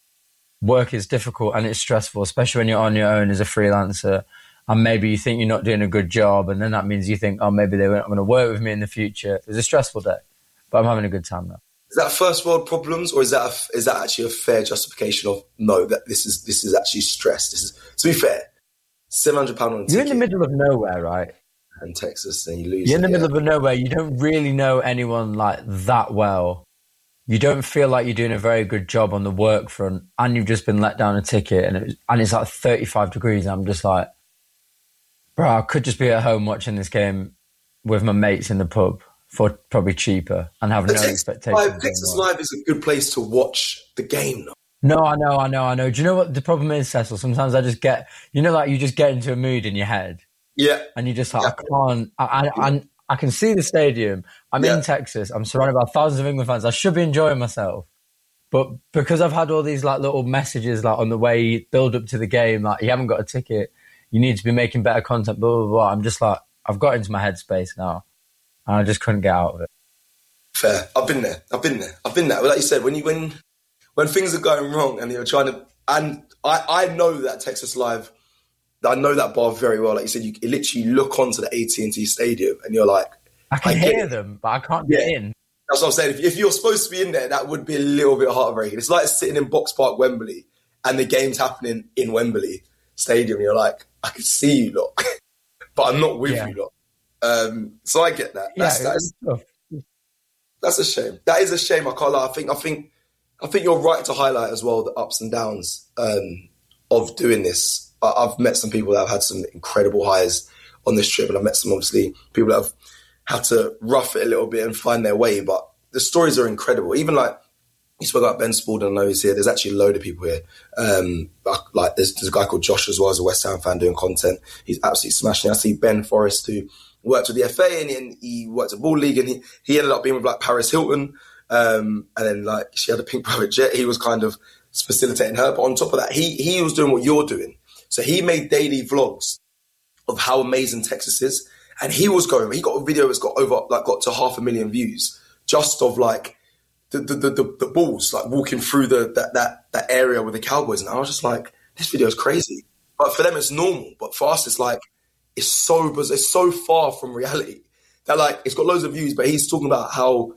work is difficult and it's stressful, especially when you're on your own as a freelancer. And maybe you think you're not doing a good job, and then that means you think, oh, maybe they're not going to work with me in the future. It was a stressful day, but I'm having a good time now. Is that first world problems, or is that a, is that actually a fair justification of no? That this is this is actually stress. This is, to be fair, seven hundred pound on a You're ticket in the middle of nowhere, right? in Texas, and you lose. You're in the it, middle yeah. of nowhere. You don't really know anyone like that well. You don't feel like you're doing a very good job on the work front, and you've just been let down a ticket, and it was, and it's like thirty-five degrees. And I'm just like, bro, I could just be at home watching this game with my mates in the pub for probably cheaper and have But no Texas expectations. Live, Texas Live is a good place to watch the game. Though. No, I know, I know, I know. Do you know what the problem is, Cecil? Sometimes I just get, you know, like you just get into a mood in your head. Yeah. And you just like, I can't, I, I, I, I can see the stadium. I'm Yeah. in Texas. I'm surrounded by thousands of England fans. I should be enjoying myself. But because I've had all these like little messages like on the way build up to the game, like you haven't got a ticket, you need to be making better content, blah, blah, blah. I'm just like, I've got into my headspace now. And I just couldn't get out of it. Fair. I've been there. I've been there. I've been there. Like you said, when you when when things are going wrong and you're trying to, and I, I know that Texas Live, I know that bar very well. Like you said, you literally look onto the A T and T Stadium and you're like, I can I get hear it. them, but I can't get Yeah. in. That's what I'm saying. If, if you're supposed to be in there, that would be a little bit heartbreaking. It's like sitting in Box Park, Wembley, and the game's happening in Wembley Stadium. You're like, I can see you lot, but I'm not with Yeah. you lot. Um, so I get that. That's, Yeah, that's, it's tough. that's a shame. That is a shame. I can't lie. I think, I think, I think you're right to highlight as well the ups and downs um, of doing this. I, I've met some people that have had some incredible highs on this trip, and I've met some obviously people that have had to rough it a little bit and find their way. But the stories are incredible. Even like you spoke about Ben Spalding, I know he's here. There's actually a load of people here. Um, like there's, there's a guy called Josh as well, as a West Ham fan doing content. He's absolutely smashing. I see Ben Forrest, who worked with the F A and, and he worked at Ball League, and he, he ended up being with like Paris Hilton. Um, and then like she had a pink private jet. He was kind of facilitating her. But on top of that, he he was doing what you're doing. So he made daily vlogs of how amazing Texas is. And he was going, he got a video that's got over, like got to half a million views just of like the the the, the, the Bulls, like walking through the that, that that area with the Cowboys. And I was just like, this video is crazy. But for them, it's normal. But for us, it's like, it's so, it's so far from reality that like, it's got loads of views, but he's talking about how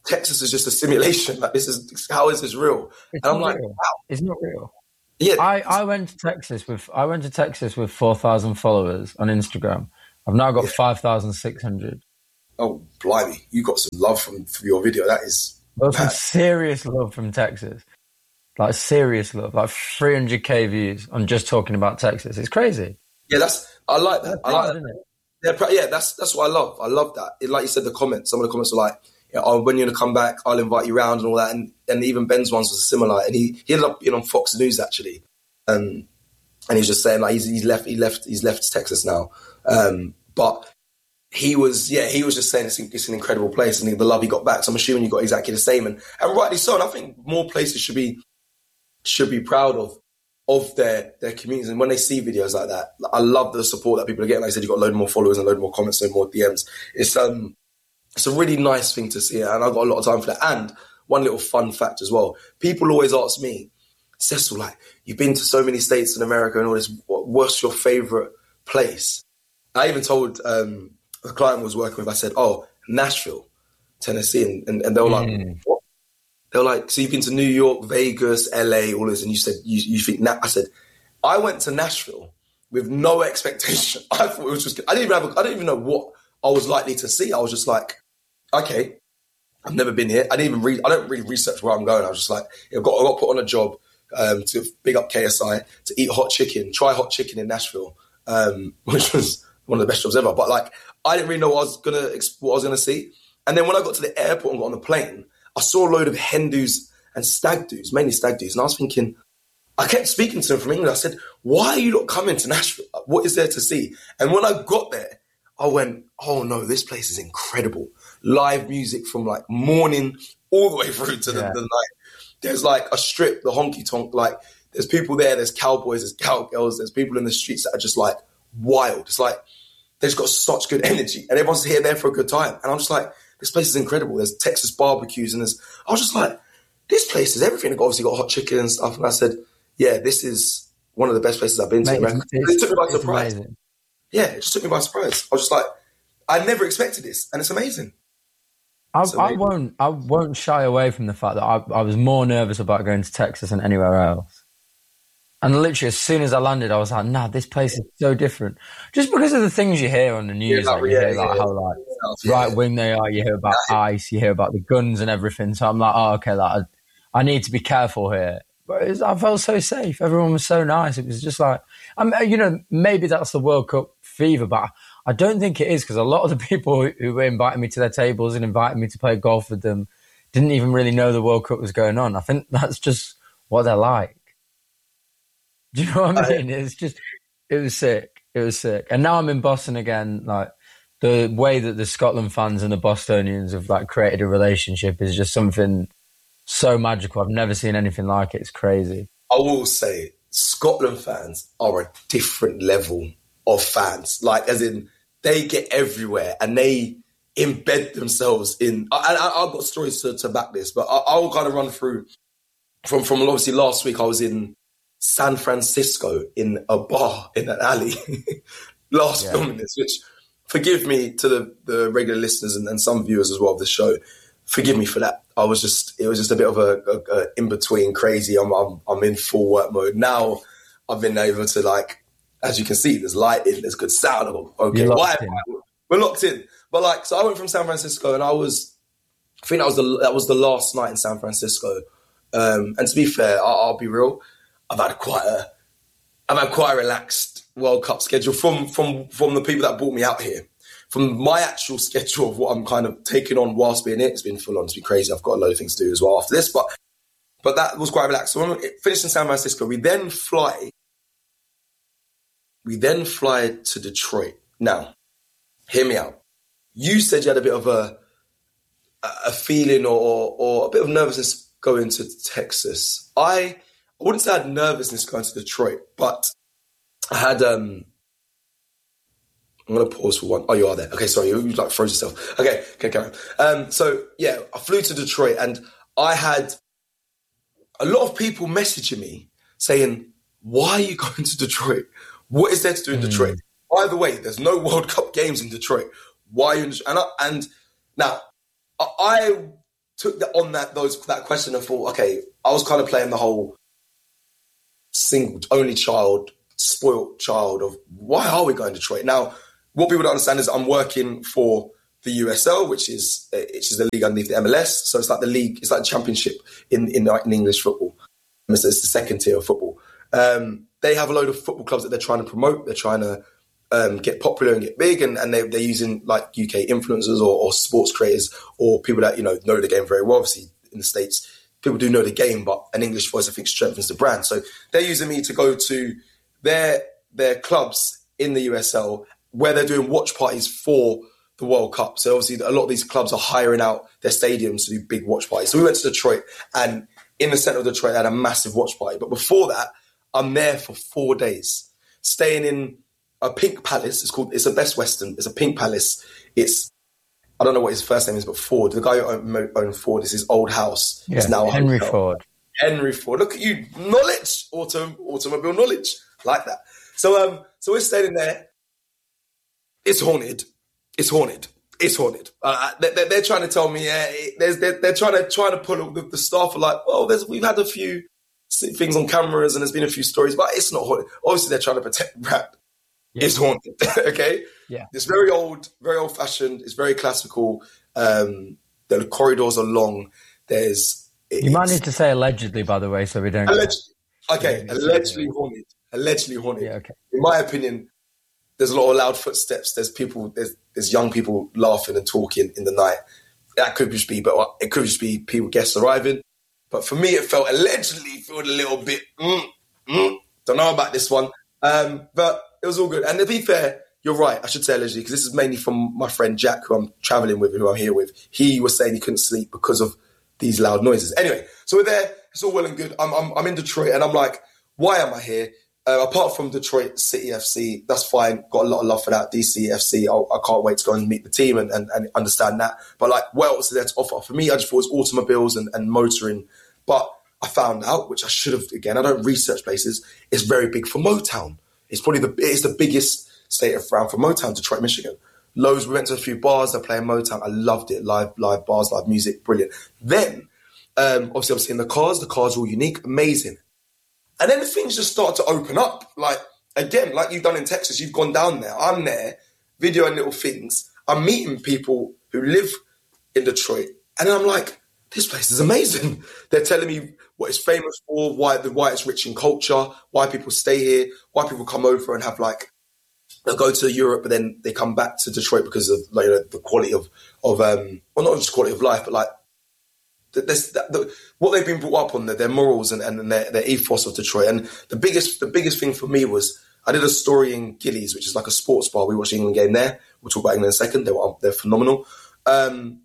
Texas is just a simulation. Like, this is, how is this real? It's and I'm not like, real. wow. It's not real. Yeah. I, I went to Texas with I went to Texas with four thousand followers on Instagram. I've now got yeah. five thousand six hundred. Oh, blimey. You got some love from, from your video. That is... Got some serious love from Texas. Like, serious love. Like, three hundred K views on just talking about Texas. It's crazy. Yeah, that's... I like that. That's I like hard, that. Isn't it? Yeah, yeah, that's that's what I love. I love that. It, like you said, the comments. Some of the comments were like, you know, "Oh, when you're gonna come back, I'll invite you round" and all that. And and even Ben's ones was similar. And he, he ended up being on Fox News actually, um, and he's just saying like he's, he's left he left he's left Texas now. Um, but he was yeah he was just saying it's, it's an incredible place and the love he got back. So I'm assuming you got exactly the same, and and rightly so. And I think more places should be should be proud of. of their, their communities. And when they see videos like that, I love the support that people are getting. Like I said, you've got a load more followers and a load more comments and more D Ms. It's um, it's a really nice thing to see, and I've got a lot of time for that. And one little fun fact as well. People always ask me, Cecil, like, you've been to so many states in America and all this, what's your favourite place? I even told um, a client I was working with, I said, oh, Nashville, Tennessee. And, and, and they were mm. like, what? They were like, so you've been to New York, Vegas, L A, all this, and you said, you, you think, Na-? I said, I went to Nashville with no expectation. I thought it was just, I didn't even have, a, I didn't even know what I was likely to see. I was just like, okay, I've never been here. I didn't even read, I don't really research where I'm going. I was just like, I've got, I got put on a job um, to big up K S I, to eat hot chicken, try hot chicken in Nashville, um, which was one of the best jobs ever. But like, I didn't really know what I was gonna, what I was gonna see. And then when I got to the airport and got on the plane, I saw a load of hen doos and stag doos, mainly stag doos. And I was thinking, I kept speaking to them from England. I said, why are you not coming to Nashville? What is there to see? And when I got there, I went, oh no, this place is incredible. Live music from like morning all the way through to the, yeah. the night. There's like a strip, the honky tonk, like there's people there, there's cowboys, there's cowgirls, there's people in the streets that are just like wild. It's like, they've got such good energy and everyone's here there for a good time. And I'm just like, this place is incredible. There's Texas barbecues and there's, I was just like, this place is everything. I've obviously got hot chicken and stuff. And I said, yeah, this is one of the best places I've been to. Mate, it's, it took me by surprise. Amazing. Yeah, it just took me by surprise. I was just like, I never expected this. And it's amazing. I, it's amazing. I won't I won't shy away from the fact that I, I was more nervous about going to Texas than anywhere else. And literally, as soon as I landed, I was like, nah, this place is so different. Just because of the things you hear on the news. Yeah, like, you yeah, hear like, yeah, how like yeah. right wing they are, you hear about yeah. ICE, you hear about the guns and everything. So I'm like, oh, okay, like, I, I need to be careful here. But it was, I felt so safe. Everyone was so nice. It was just like, I'm, you know, maybe that's the World Cup fever, but I don't think it is, because a lot of the people who, who were inviting me to their tables and inviting me to play golf with them didn't even really know the World Cup was going on. I think that's just what they're like. Do you know what I mean? It's just, it was sick. It was sick. And now I'm in Boston again. Like, the way that the Scotland fans and the Bostonians have like created a relationship is just something so magical. I've never seen anything like it. It's crazy. I will say, Scotland fans are a different level of fans. Like, as in, they get everywhere and they embed themselves in. And I, I've got stories to, to back this, but I, I'll kind of run through from from obviously last week. I was in San Francisco in a bar in an alley last yeah. filming this, which, forgive me to the, the regular listeners and, and some viewers as well of the show, forgive me for that. I was just, it was just a bit of a, a, a in-between crazy. I'm, I'm, I'm in full work mode. Now I've been able to, like, as you can see, there's lighting, there's good sound. Okay, why? We're locked in. But like, so I went from San Francisco and I was, I think that was the, that was the last night in San Francisco. Um, and to be fair, I'll, I'll be real. I've had quite a, I've had quite a relaxed World Cup schedule from from from the people that brought me out here. From my actual schedule of what I'm kind of taking on whilst being it, it's been full on, it's been crazy. I've got a load of things to do as well after this, but but that was quite relaxed. So when we finished in San Francisco, we then fly, we then fly to Detroit. Now, hear me out. You said you had a bit of a a feeling or or a bit of nervousness going to Texas. I. I wouldn't say I had nervousness going to Detroit, but I had, um, I'm going to pause for one. Oh, you are there. Okay, sorry, you, you like froze yourself. Okay, okay, carry on. Um, so, yeah, I flew to Detroit and I had a lot of people messaging me saying, why are you going to Detroit? What is there to do in mm. Detroit? By the way, there's no World Cup games in Detroit. Why are you in Detroit? And, I, and now, I, took that on that those that question and thought, okay, I was kind of playing the whole single, only child, spoilt child of why are we going to Detroit? Now, what people don't understand is I'm working for the U S L, which is which is the league underneath the M L S. So it's like the league, it's like the championship in in, in English football. It's the second tier of football. Um, they have a load of football clubs that they're trying to promote. They're trying to um, get popular and get big, and, and they, they're using like U K influencers or, or sports creators or people that you know know the game very well. Obviously, in the States, people do know the game, but an English voice I think strengthens the brand. So they're using me to go to their their clubs in the U S L where they're doing watch parties for the World Cup. So obviously, a lot of these clubs are hiring out their stadiums to do big watch parties. So we went to Detroit, and in the centre of Detroit, they had a massive watch party. But before that, I'm there for four days, staying in a pink palace. It's called, it's a Best Western. It's a pink palace. It's, I don't know what his first name is, but Ford, the guy who owned, owned Ford, is his old house. Yeah, it's now a Henry hotel. Ford. Henry Ford. Look at you, knowledge, auto, automobile knowledge, like that. So, um, so we're staying in there. It's haunted. It's haunted. It's haunted. Uh, they're, they're trying to tell me, yeah, it, there's, they're, they're trying to trying to pull the, the staff are like, well, there's, we've had a few things on cameras and there's been a few stories, but it's not haunted. Obviously, they're trying to protect the brand. Yeah. It's haunted, okay? Yeah. It's very old, very old-fashioned. It's very classical. Um, the corridors are long. There's... It, you might need to say allegedly, by the way, so we don't... Allegedly. Okay, allegedly haunted. Allegedly haunted. Yeah, okay. In my opinion, there's a lot of loud footsteps. There's people... There's, there's young people laughing and talking in the night. That could just be... But it could just be people, guests arriving. But for me, it felt allegedly felt a little bit... Mm, mm, don't know about this one. Um, but... It was all good. And to be fair, you're right. I should say allegedly, because this is mainly from my friend Jack, who I'm traveling with, who I'm here with. He was saying he couldn't sleep because of these loud noises. Anyway, so we're there. It's all well and good. I'm, I'm, I'm in Detroit, and I'm like, why am I here? Uh, apart from Detroit City F C, that's fine. Got a lot of love for that. D C F C, I'll, I can't wait to go and meet the team and, and, and understand that. But like, what else is there to offer? For me, I just thought it was automobiles and, and motoring. But I found out, which I should have, again, I don't research places, it's very big for Motown. It's probably the it's the biggest state of round for Motown, Detroit, Michigan. Loads, we went to a few bars, they're playing Motown. I loved it. Live live bars, live music, brilliant. Then, um, obviously, I'm seeing the cars. The cars are all unique, amazing. And then the things just start to open up. Like, again, like you've done in Texas, you've gone down there. I'm there, videoing little things. I'm meeting people who live in Detroit. And then I'm like, this place is amazing. They're telling me what it's famous for, why the why it's rich in culture, why people stay here, why people come over and have like they'll go to Europe, but then they come back to Detroit because of like you know, the quality of of um well not just quality of life, but like the, the, the, what they've been brought up on, their, their morals and, and their, their ethos of Detroit. And the biggest the biggest thing for me was I did a story in Gillies, which is like a sports bar. We watched the England game there. We'll talk about England in a second. They were they're phenomenal. Um,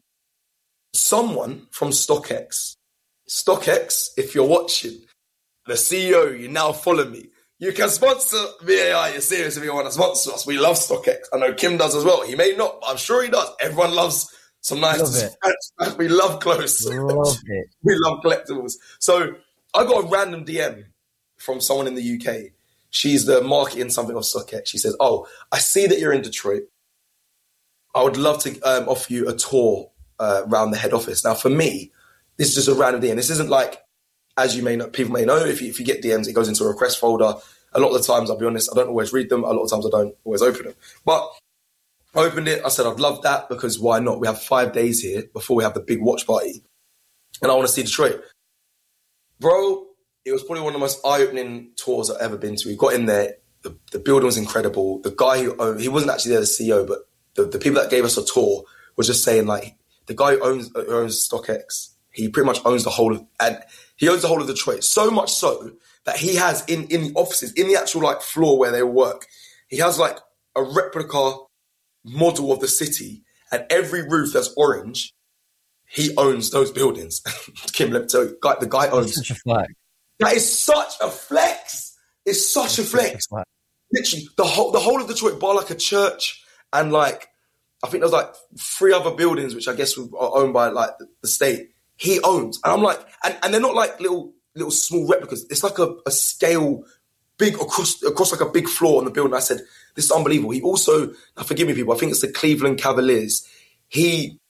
someone from StockX. StockX, if you're watching, the C E O, you now follow me. You can sponsor V A I. You're serious if you want to sponsor us. We love StockX. I know Kim does as well. He may not, but I'm sure he does. Everyone loves some nice. Love we love clothes. Love it. We love collectibles. So I got a random D M from someone in the U K. She's the marketing something of StockX. She says, "Oh, I see that you're in Detroit. I would love to um, offer you a tour uh, around the head office." Now, for me, this is just a random D M. This isn't like, as you may know, people may know, if you, if you get D Ms, it goes into a request folder. A lot of the times, I'll be honest, I don't always read them. A lot of times I don't always open them. But I opened it. I said, I'd love that because why not? We have five days here before we have the big watch party. And I want to see Detroit. Bro, it was probably one of the most eye-opening tours I've ever been to. We got in there. The, the building was incredible. The guy who owned, he wasn't actually there, the C E O, but the, the people that gave us a tour was just saying like, the guy who owns, who owns StockX, he pretty much owns the whole of, and he owns the whole of Detroit. So much so that he has in, in the offices, in the actual like floor where they work, he has like a replica model of the city, and every roof that's orange, he owns those buildings. Kim, let me tell you, guy, the guy owns. That's such a flex. That is such a flex. It's such That's a flex. Such a Literally, the whole the whole of Detroit, bar like a church, and like I think there's like three other buildings which I guess are owned by like the, the state. He owns, and I'm like, and, and they're not like little little small replicas. It's like a, a scale, big across across like a big floor on the building. I said, this is unbelievable. He also, now forgive me, people, I think it's the Cleveland Cavaliers. He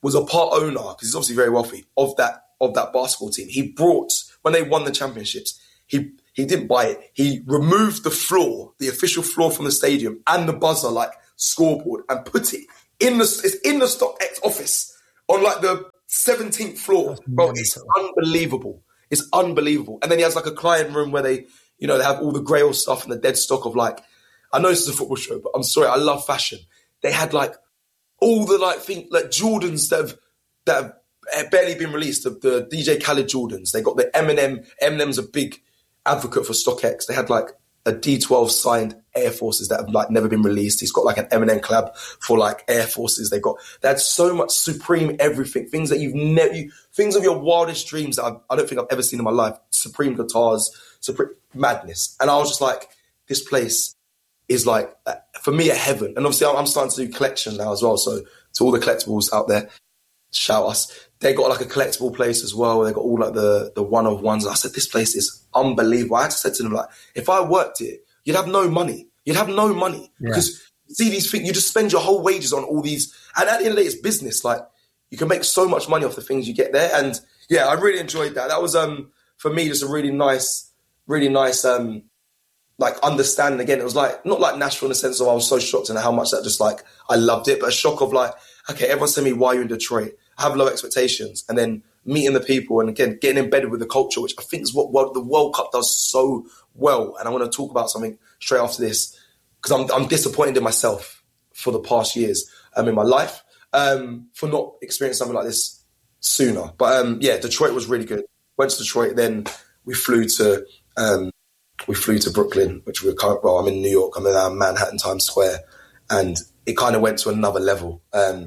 was a part owner, because he's obviously very wealthy, of that of that basketball team. He brought, when they won the championships, he he didn't buy it. He removed the floor, the official floor from the stadium, and the buzzer, like scoreboard, and put it in the it's in the StockX office on like the seventeenth floor. Bro, it's unbelievable. It's unbelievable. And then he has like a client room where they, you know, they have all the Grail stuff and the dead stock of like, I know this is a football show, but I'm sorry, I love fashion. They had like all the like thing, like Jordans that have, that have barely been released, the, the D J Khaled Jordans. They got the Eminem. Eminem's a big advocate for StockX. They had like a D twelve signed Air Forces that have like never been released. He's got like an Eminem collab for like Air Forces. They got, they had so much Supreme everything, things that you've never, you, things of your wildest dreams that I've, I don't think I've ever seen in my life. Supreme guitars, Supreme madness. And I was just like, this place is like, for me, a heaven. And obviously I'm starting to do collection now as well. So to all the collectibles out there, shout us. They got like a collectible place as well. They got all like the, the one of ones. I said, this place is unbelievable. I had to say to them, like, if I worked it, you'd have no money. You'd have no money. Yeah. Because see these things, you just spend your whole wages on all these. And at the end of the day, it's business. Like, you can make so much money off the things you get there. And yeah, I really enjoyed that. That was, um, for me, just a really nice, really nice, um, like understanding. Again, it was like, not like Nashville in the sense of I was so shocked and how much that just like, I loved it, but a shock of like, okay, everyone's telling me why you're in Detroit. I have low expectations. And then meeting the people and again, getting embedded with the culture, which I think is what, what the World Cup does so well. And I want to talk about something straight after this because I'm, I'm disappointed in myself for the past years um, in my life um, for not experiencing something like this sooner. But um, yeah, Detroit was really good. Went to Detroit, then we flew to um, we flew to Brooklyn, which we were kind of, well, I'm in New York, I'm in uh, Manhattan, Times Square, and it kind of went to another level. Um,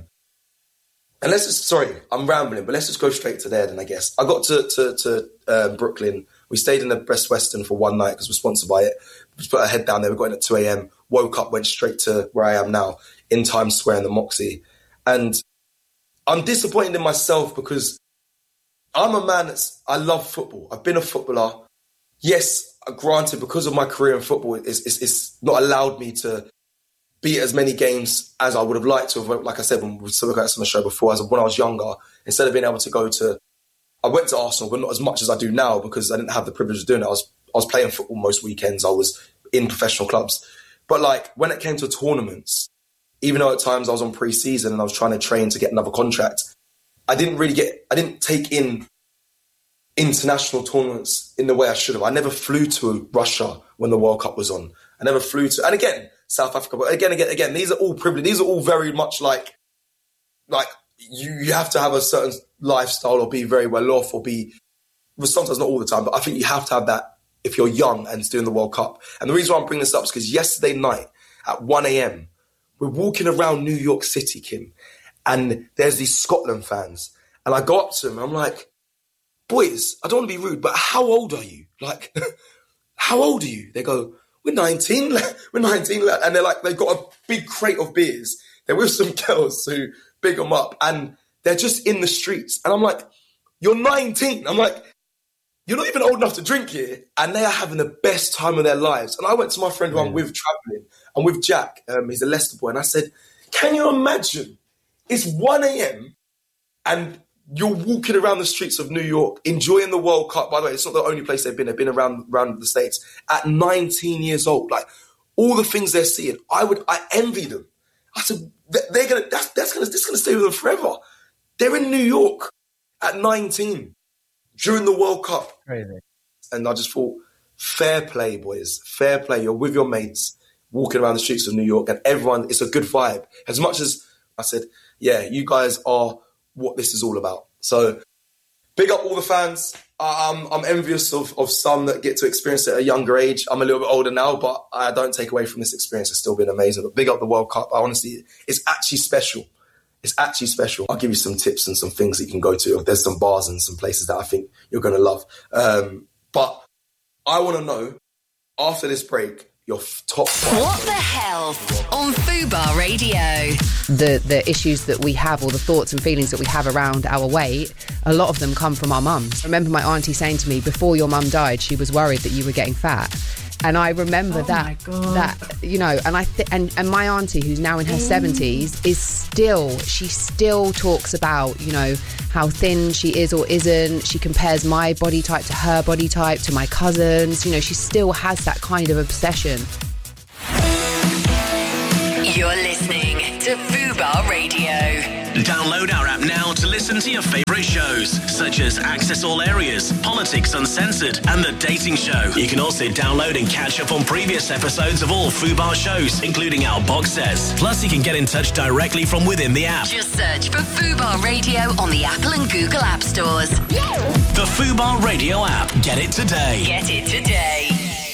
and let's just, sorry, I'm rambling, but let's just go straight to there then, I guess. I got to to, to um, Brooklyn. We stayed in the Best Western for one night because we're sponsored by it. We just put our head down there. We got in at two a.m., woke up, went straight to where I am now, in Times Square in the Moxie. And I'm disappointed in myself because I'm a man that's, I love football. I've been a footballer. Yes, granted, because of my career in football, it's, it's, it's not allowed me to be at as many games as I would have liked to have. Like I said, when we spoke about this on the show before, as when I was younger, instead of being able to go to, I went to Arsenal, but not as much as I do now because I didn't have the privilege of doing it. I was, I was playing football most weekends. I was in professional clubs. But like when it came to tournaments, even though at times I was on pre-season and I was trying to train to get another contract, I didn't really get, I didn't take in international tournaments in the way I should have. I never flew to Russia when the World Cup was on. I never flew to, and again, South Africa, but again, again, again, these are all privileged. These are all very much like, like you, you have to have a certain lifestyle or be very well off or be, well, sometimes not all the time, but I think you have to have that if you're young and doing the World Cup. And the reason why I'm bringing this up is because yesterday night at one a.m., we're walking around New York City, Kim, and there's these Scotland fans. And I go up to them and I'm like, boys, I don't want to be rude, but how old are you? Like, how old are you? They go, we're nineteen. We're nineteen. And they're like, they've got a big crate of beers. They're with some girls who big them up and they're just in the streets. And I'm like, you're nineteen. I'm like, you're not even old enough to drink here. And they are having the best time of their lives. And I went to my friend who I'm with traveling and with Jack, um, he's a Leicester boy. And I said, can you imagine? It's one a.m. and you're walking around the streets of New York, enjoying the World Cup. By the way, it's not the only place they've been. They've been around, around the States at nineteen years old. Like all the things they're seeing, I would, I envy them. I said, they're going to, that's, that's going to, this is going to stay with them forever. They're in New York at nineteen during the World Cup. Crazy. And I just thought, fair play, boys. Fair play. You're with your mates walking around the streets of New York and everyone, it's a good vibe. As much as I said, yeah, you guys are what this is all about. So big up all the fans. Um, I'm envious of, of some that get to experience it at a younger age. I'm a little bit older now, but I don't take away from this experience. It's still been amazing. But big up the World Cup. I honestly, it's actually special. It's actually special. I'll give you some tips and some things that you can go to. There's some bars and some places that I think you're going to love. Um, but I want to know, after this break, your top five. What the hell on Fubar Radio? The the issues that we have or the thoughts and feelings that we have around our weight, a lot of them come from our mums. I remember my auntie saying to me, before your mum died, she was worried that you were getting fat. And I remember Oh that, my God. that you know, and I th- and and my auntie, who's now in her seventies, is still she still talks about, you know, how thin she is or isn't. She compares my body type to her body type, to my cousins. You know, she still has that kind of obsession. You're listening to Fubar Radio. Download our app now to listen to your favourite shows, such as Access All Areas, Politics Uncensored, and The Dating Show. You can also download and catch up on previous episodes of all Fubar shows, including our box sets. Plus, you can get in touch directly from within the app. Just search for Fubar Radio on the Apple and Google App Stores. The Fubar Radio app. Get it today. Get it today.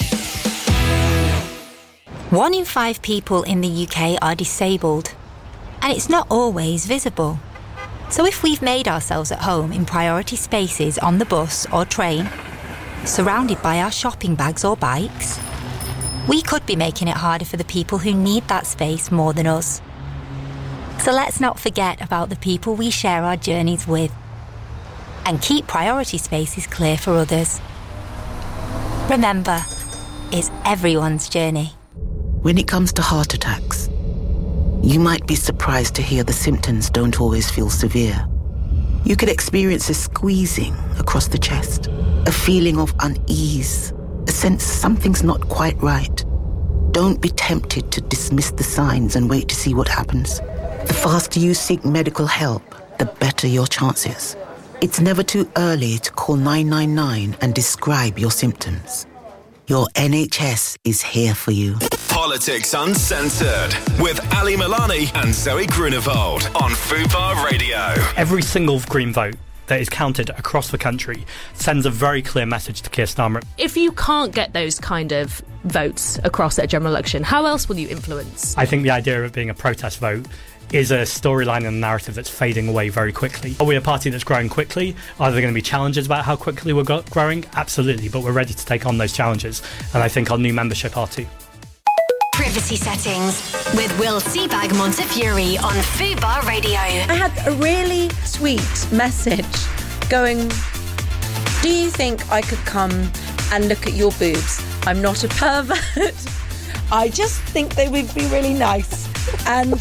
One in five people in the U K are disabled, and it's not always visible. So if we've made ourselves at home in priority spaces on the bus or train, surrounded by our shopping bags or bikes, we could be making it harder for the people who need that space more than us. So let's not forget about the people we share our journeys with, and keep priority spaces clear for others. Remember, it's everyone's journey. When it comes to heart attacks, you might be surprised to hear the symptoms don't always feel severe. You could experience a squeezing across the chest, a feeling of unease, a sense something's not quite right. Don't be tempted to dismiss the signs and wait to see what happens. The faster you seek medical help, the better your chances. It's never too early to call nine nine nine and describe your symptoms. Your N H S is here for you. Politics Uncensored with Ali Milani and Zoe Grunewald on Fubar Radio. Every single Green vote that is counted across the country sends a very clear message to Keir Starmer. If you can't get those kind of votes across at a general election, how else will you influence? I think the idea of it being a protest vote is a storyline and a narrative that's fading away very quickly. Are we a party that's growing quickly? Are there going to be challenges about how quickly we're go- growing? Absolutely, but we're ready to take on those challenges, and I think our new membership are too. Privacy settings with Will Seabag Montefiore on Fubar Radio. I had a really sweet message going, do you think I could come and look at your boobs? I'm not a pervert. I just think they would be really nice. And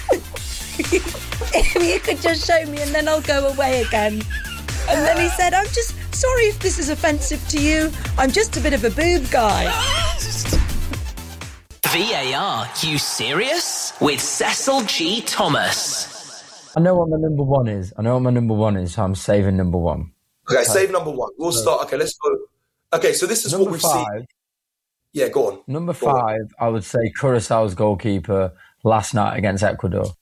if you could just show me and then I'll go away again. And then he said, I'm just sorry if this is offensive to you. I'm just a bit of a boob guy. V A R, you serious? With Cecil G. Thomas. I know what my number one is. I know what my number one is, so I'm saving number one. Okay, save number one. We'll start. Okay, let's go. Okay, so this is number what we've five, seen. Yeah, go on. Number Go five, on. I would say Curaçao's goalkeeper last night against Ecuador.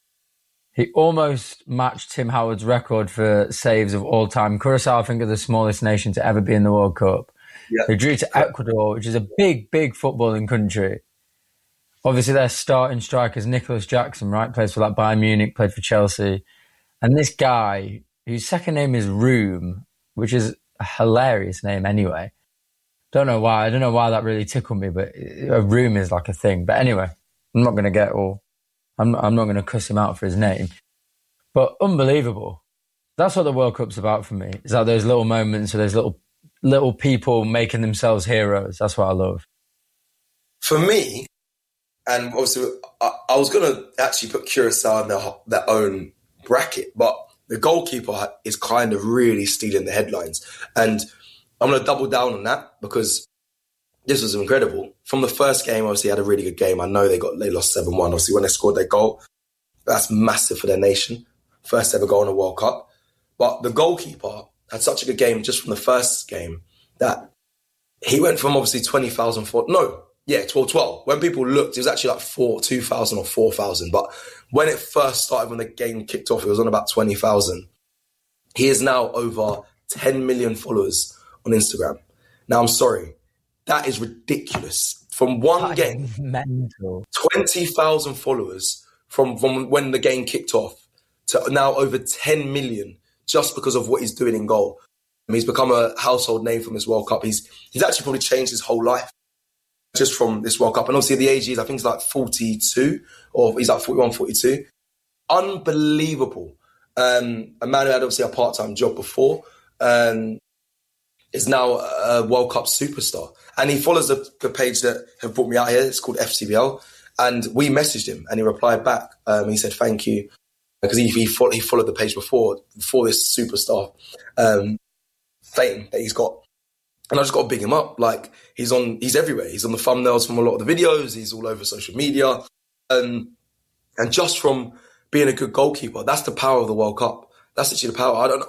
He almost matched Tim Howard's record for saves of all time. Curaçao, I think, are the smallest nation to ever be in the World Cup. Yeah. They drew to Ecuador, which is a big, big footballing country. Obviously, their starting striker is Nicholas Jackson, right? Plays for like Bayern Munich, played for Chelsea. And this guy, whose second name is Room, which is a hilarious name anyway. Don't know why. I don't know why that really tickled me, but a Room is like a thing. But anyway, I'm not going to get all... I'm, I'm not going to cuss him out for his name. But unbelievable. That's what the World Cup's about for me. It's like those little moments of those little little people making themselves heroes. That's what I love. For me, and obviously, I, I was going to actually put Curaçao in their, their own bracket, but the goalkeeper is kind of really stealing the headlines. And I'm going to double down on that because this was incredible. From the first game, obviously, had a really good game. I know they got they lost seven one. Obviously, when they scored their goal, that's massive for their nation. First ever goal in a World Cup. But the goalkeeper had such a good game just from the first game that he went from obviously twenty thousand for... No, yeah, twelve twelve. When people looked, it was actually like four, two thousand or four thousand. But when it first started, when the game kicked off, it was on about twenty thousand. He is now over ten million followers on Instagram. Now, I'm sorry. That is ridiculous. From one That game, is mental. twenty thousand followers from, from when the game kicked off to now over ten million just because of what he's doing in goal. I mean, he's become a household name from this World Cup. He's he's actually probably changed his whole life just from this World Cup. And obviously the age is, I think he's like forty-two or he's like forty-one, forty-two. Unbelievable. Um, a man who had obviously a part-time job before. Um, is now a World Cup superstar. And he follows the, the page that have brought me out here. It's called F C B L. And we messaged him and he replied back. Um, he said, thank you. Because he, he, followed, he followed the page before, before this superstar um, fame that he's got. And I just got to big him up. Like, he's on, he's everywhere. He's on the thumbnails from a lot of the videos. He's all over social media. Um, and just from being a good goalkeeper, that's the power of the World Cup. That's actually the power. I don't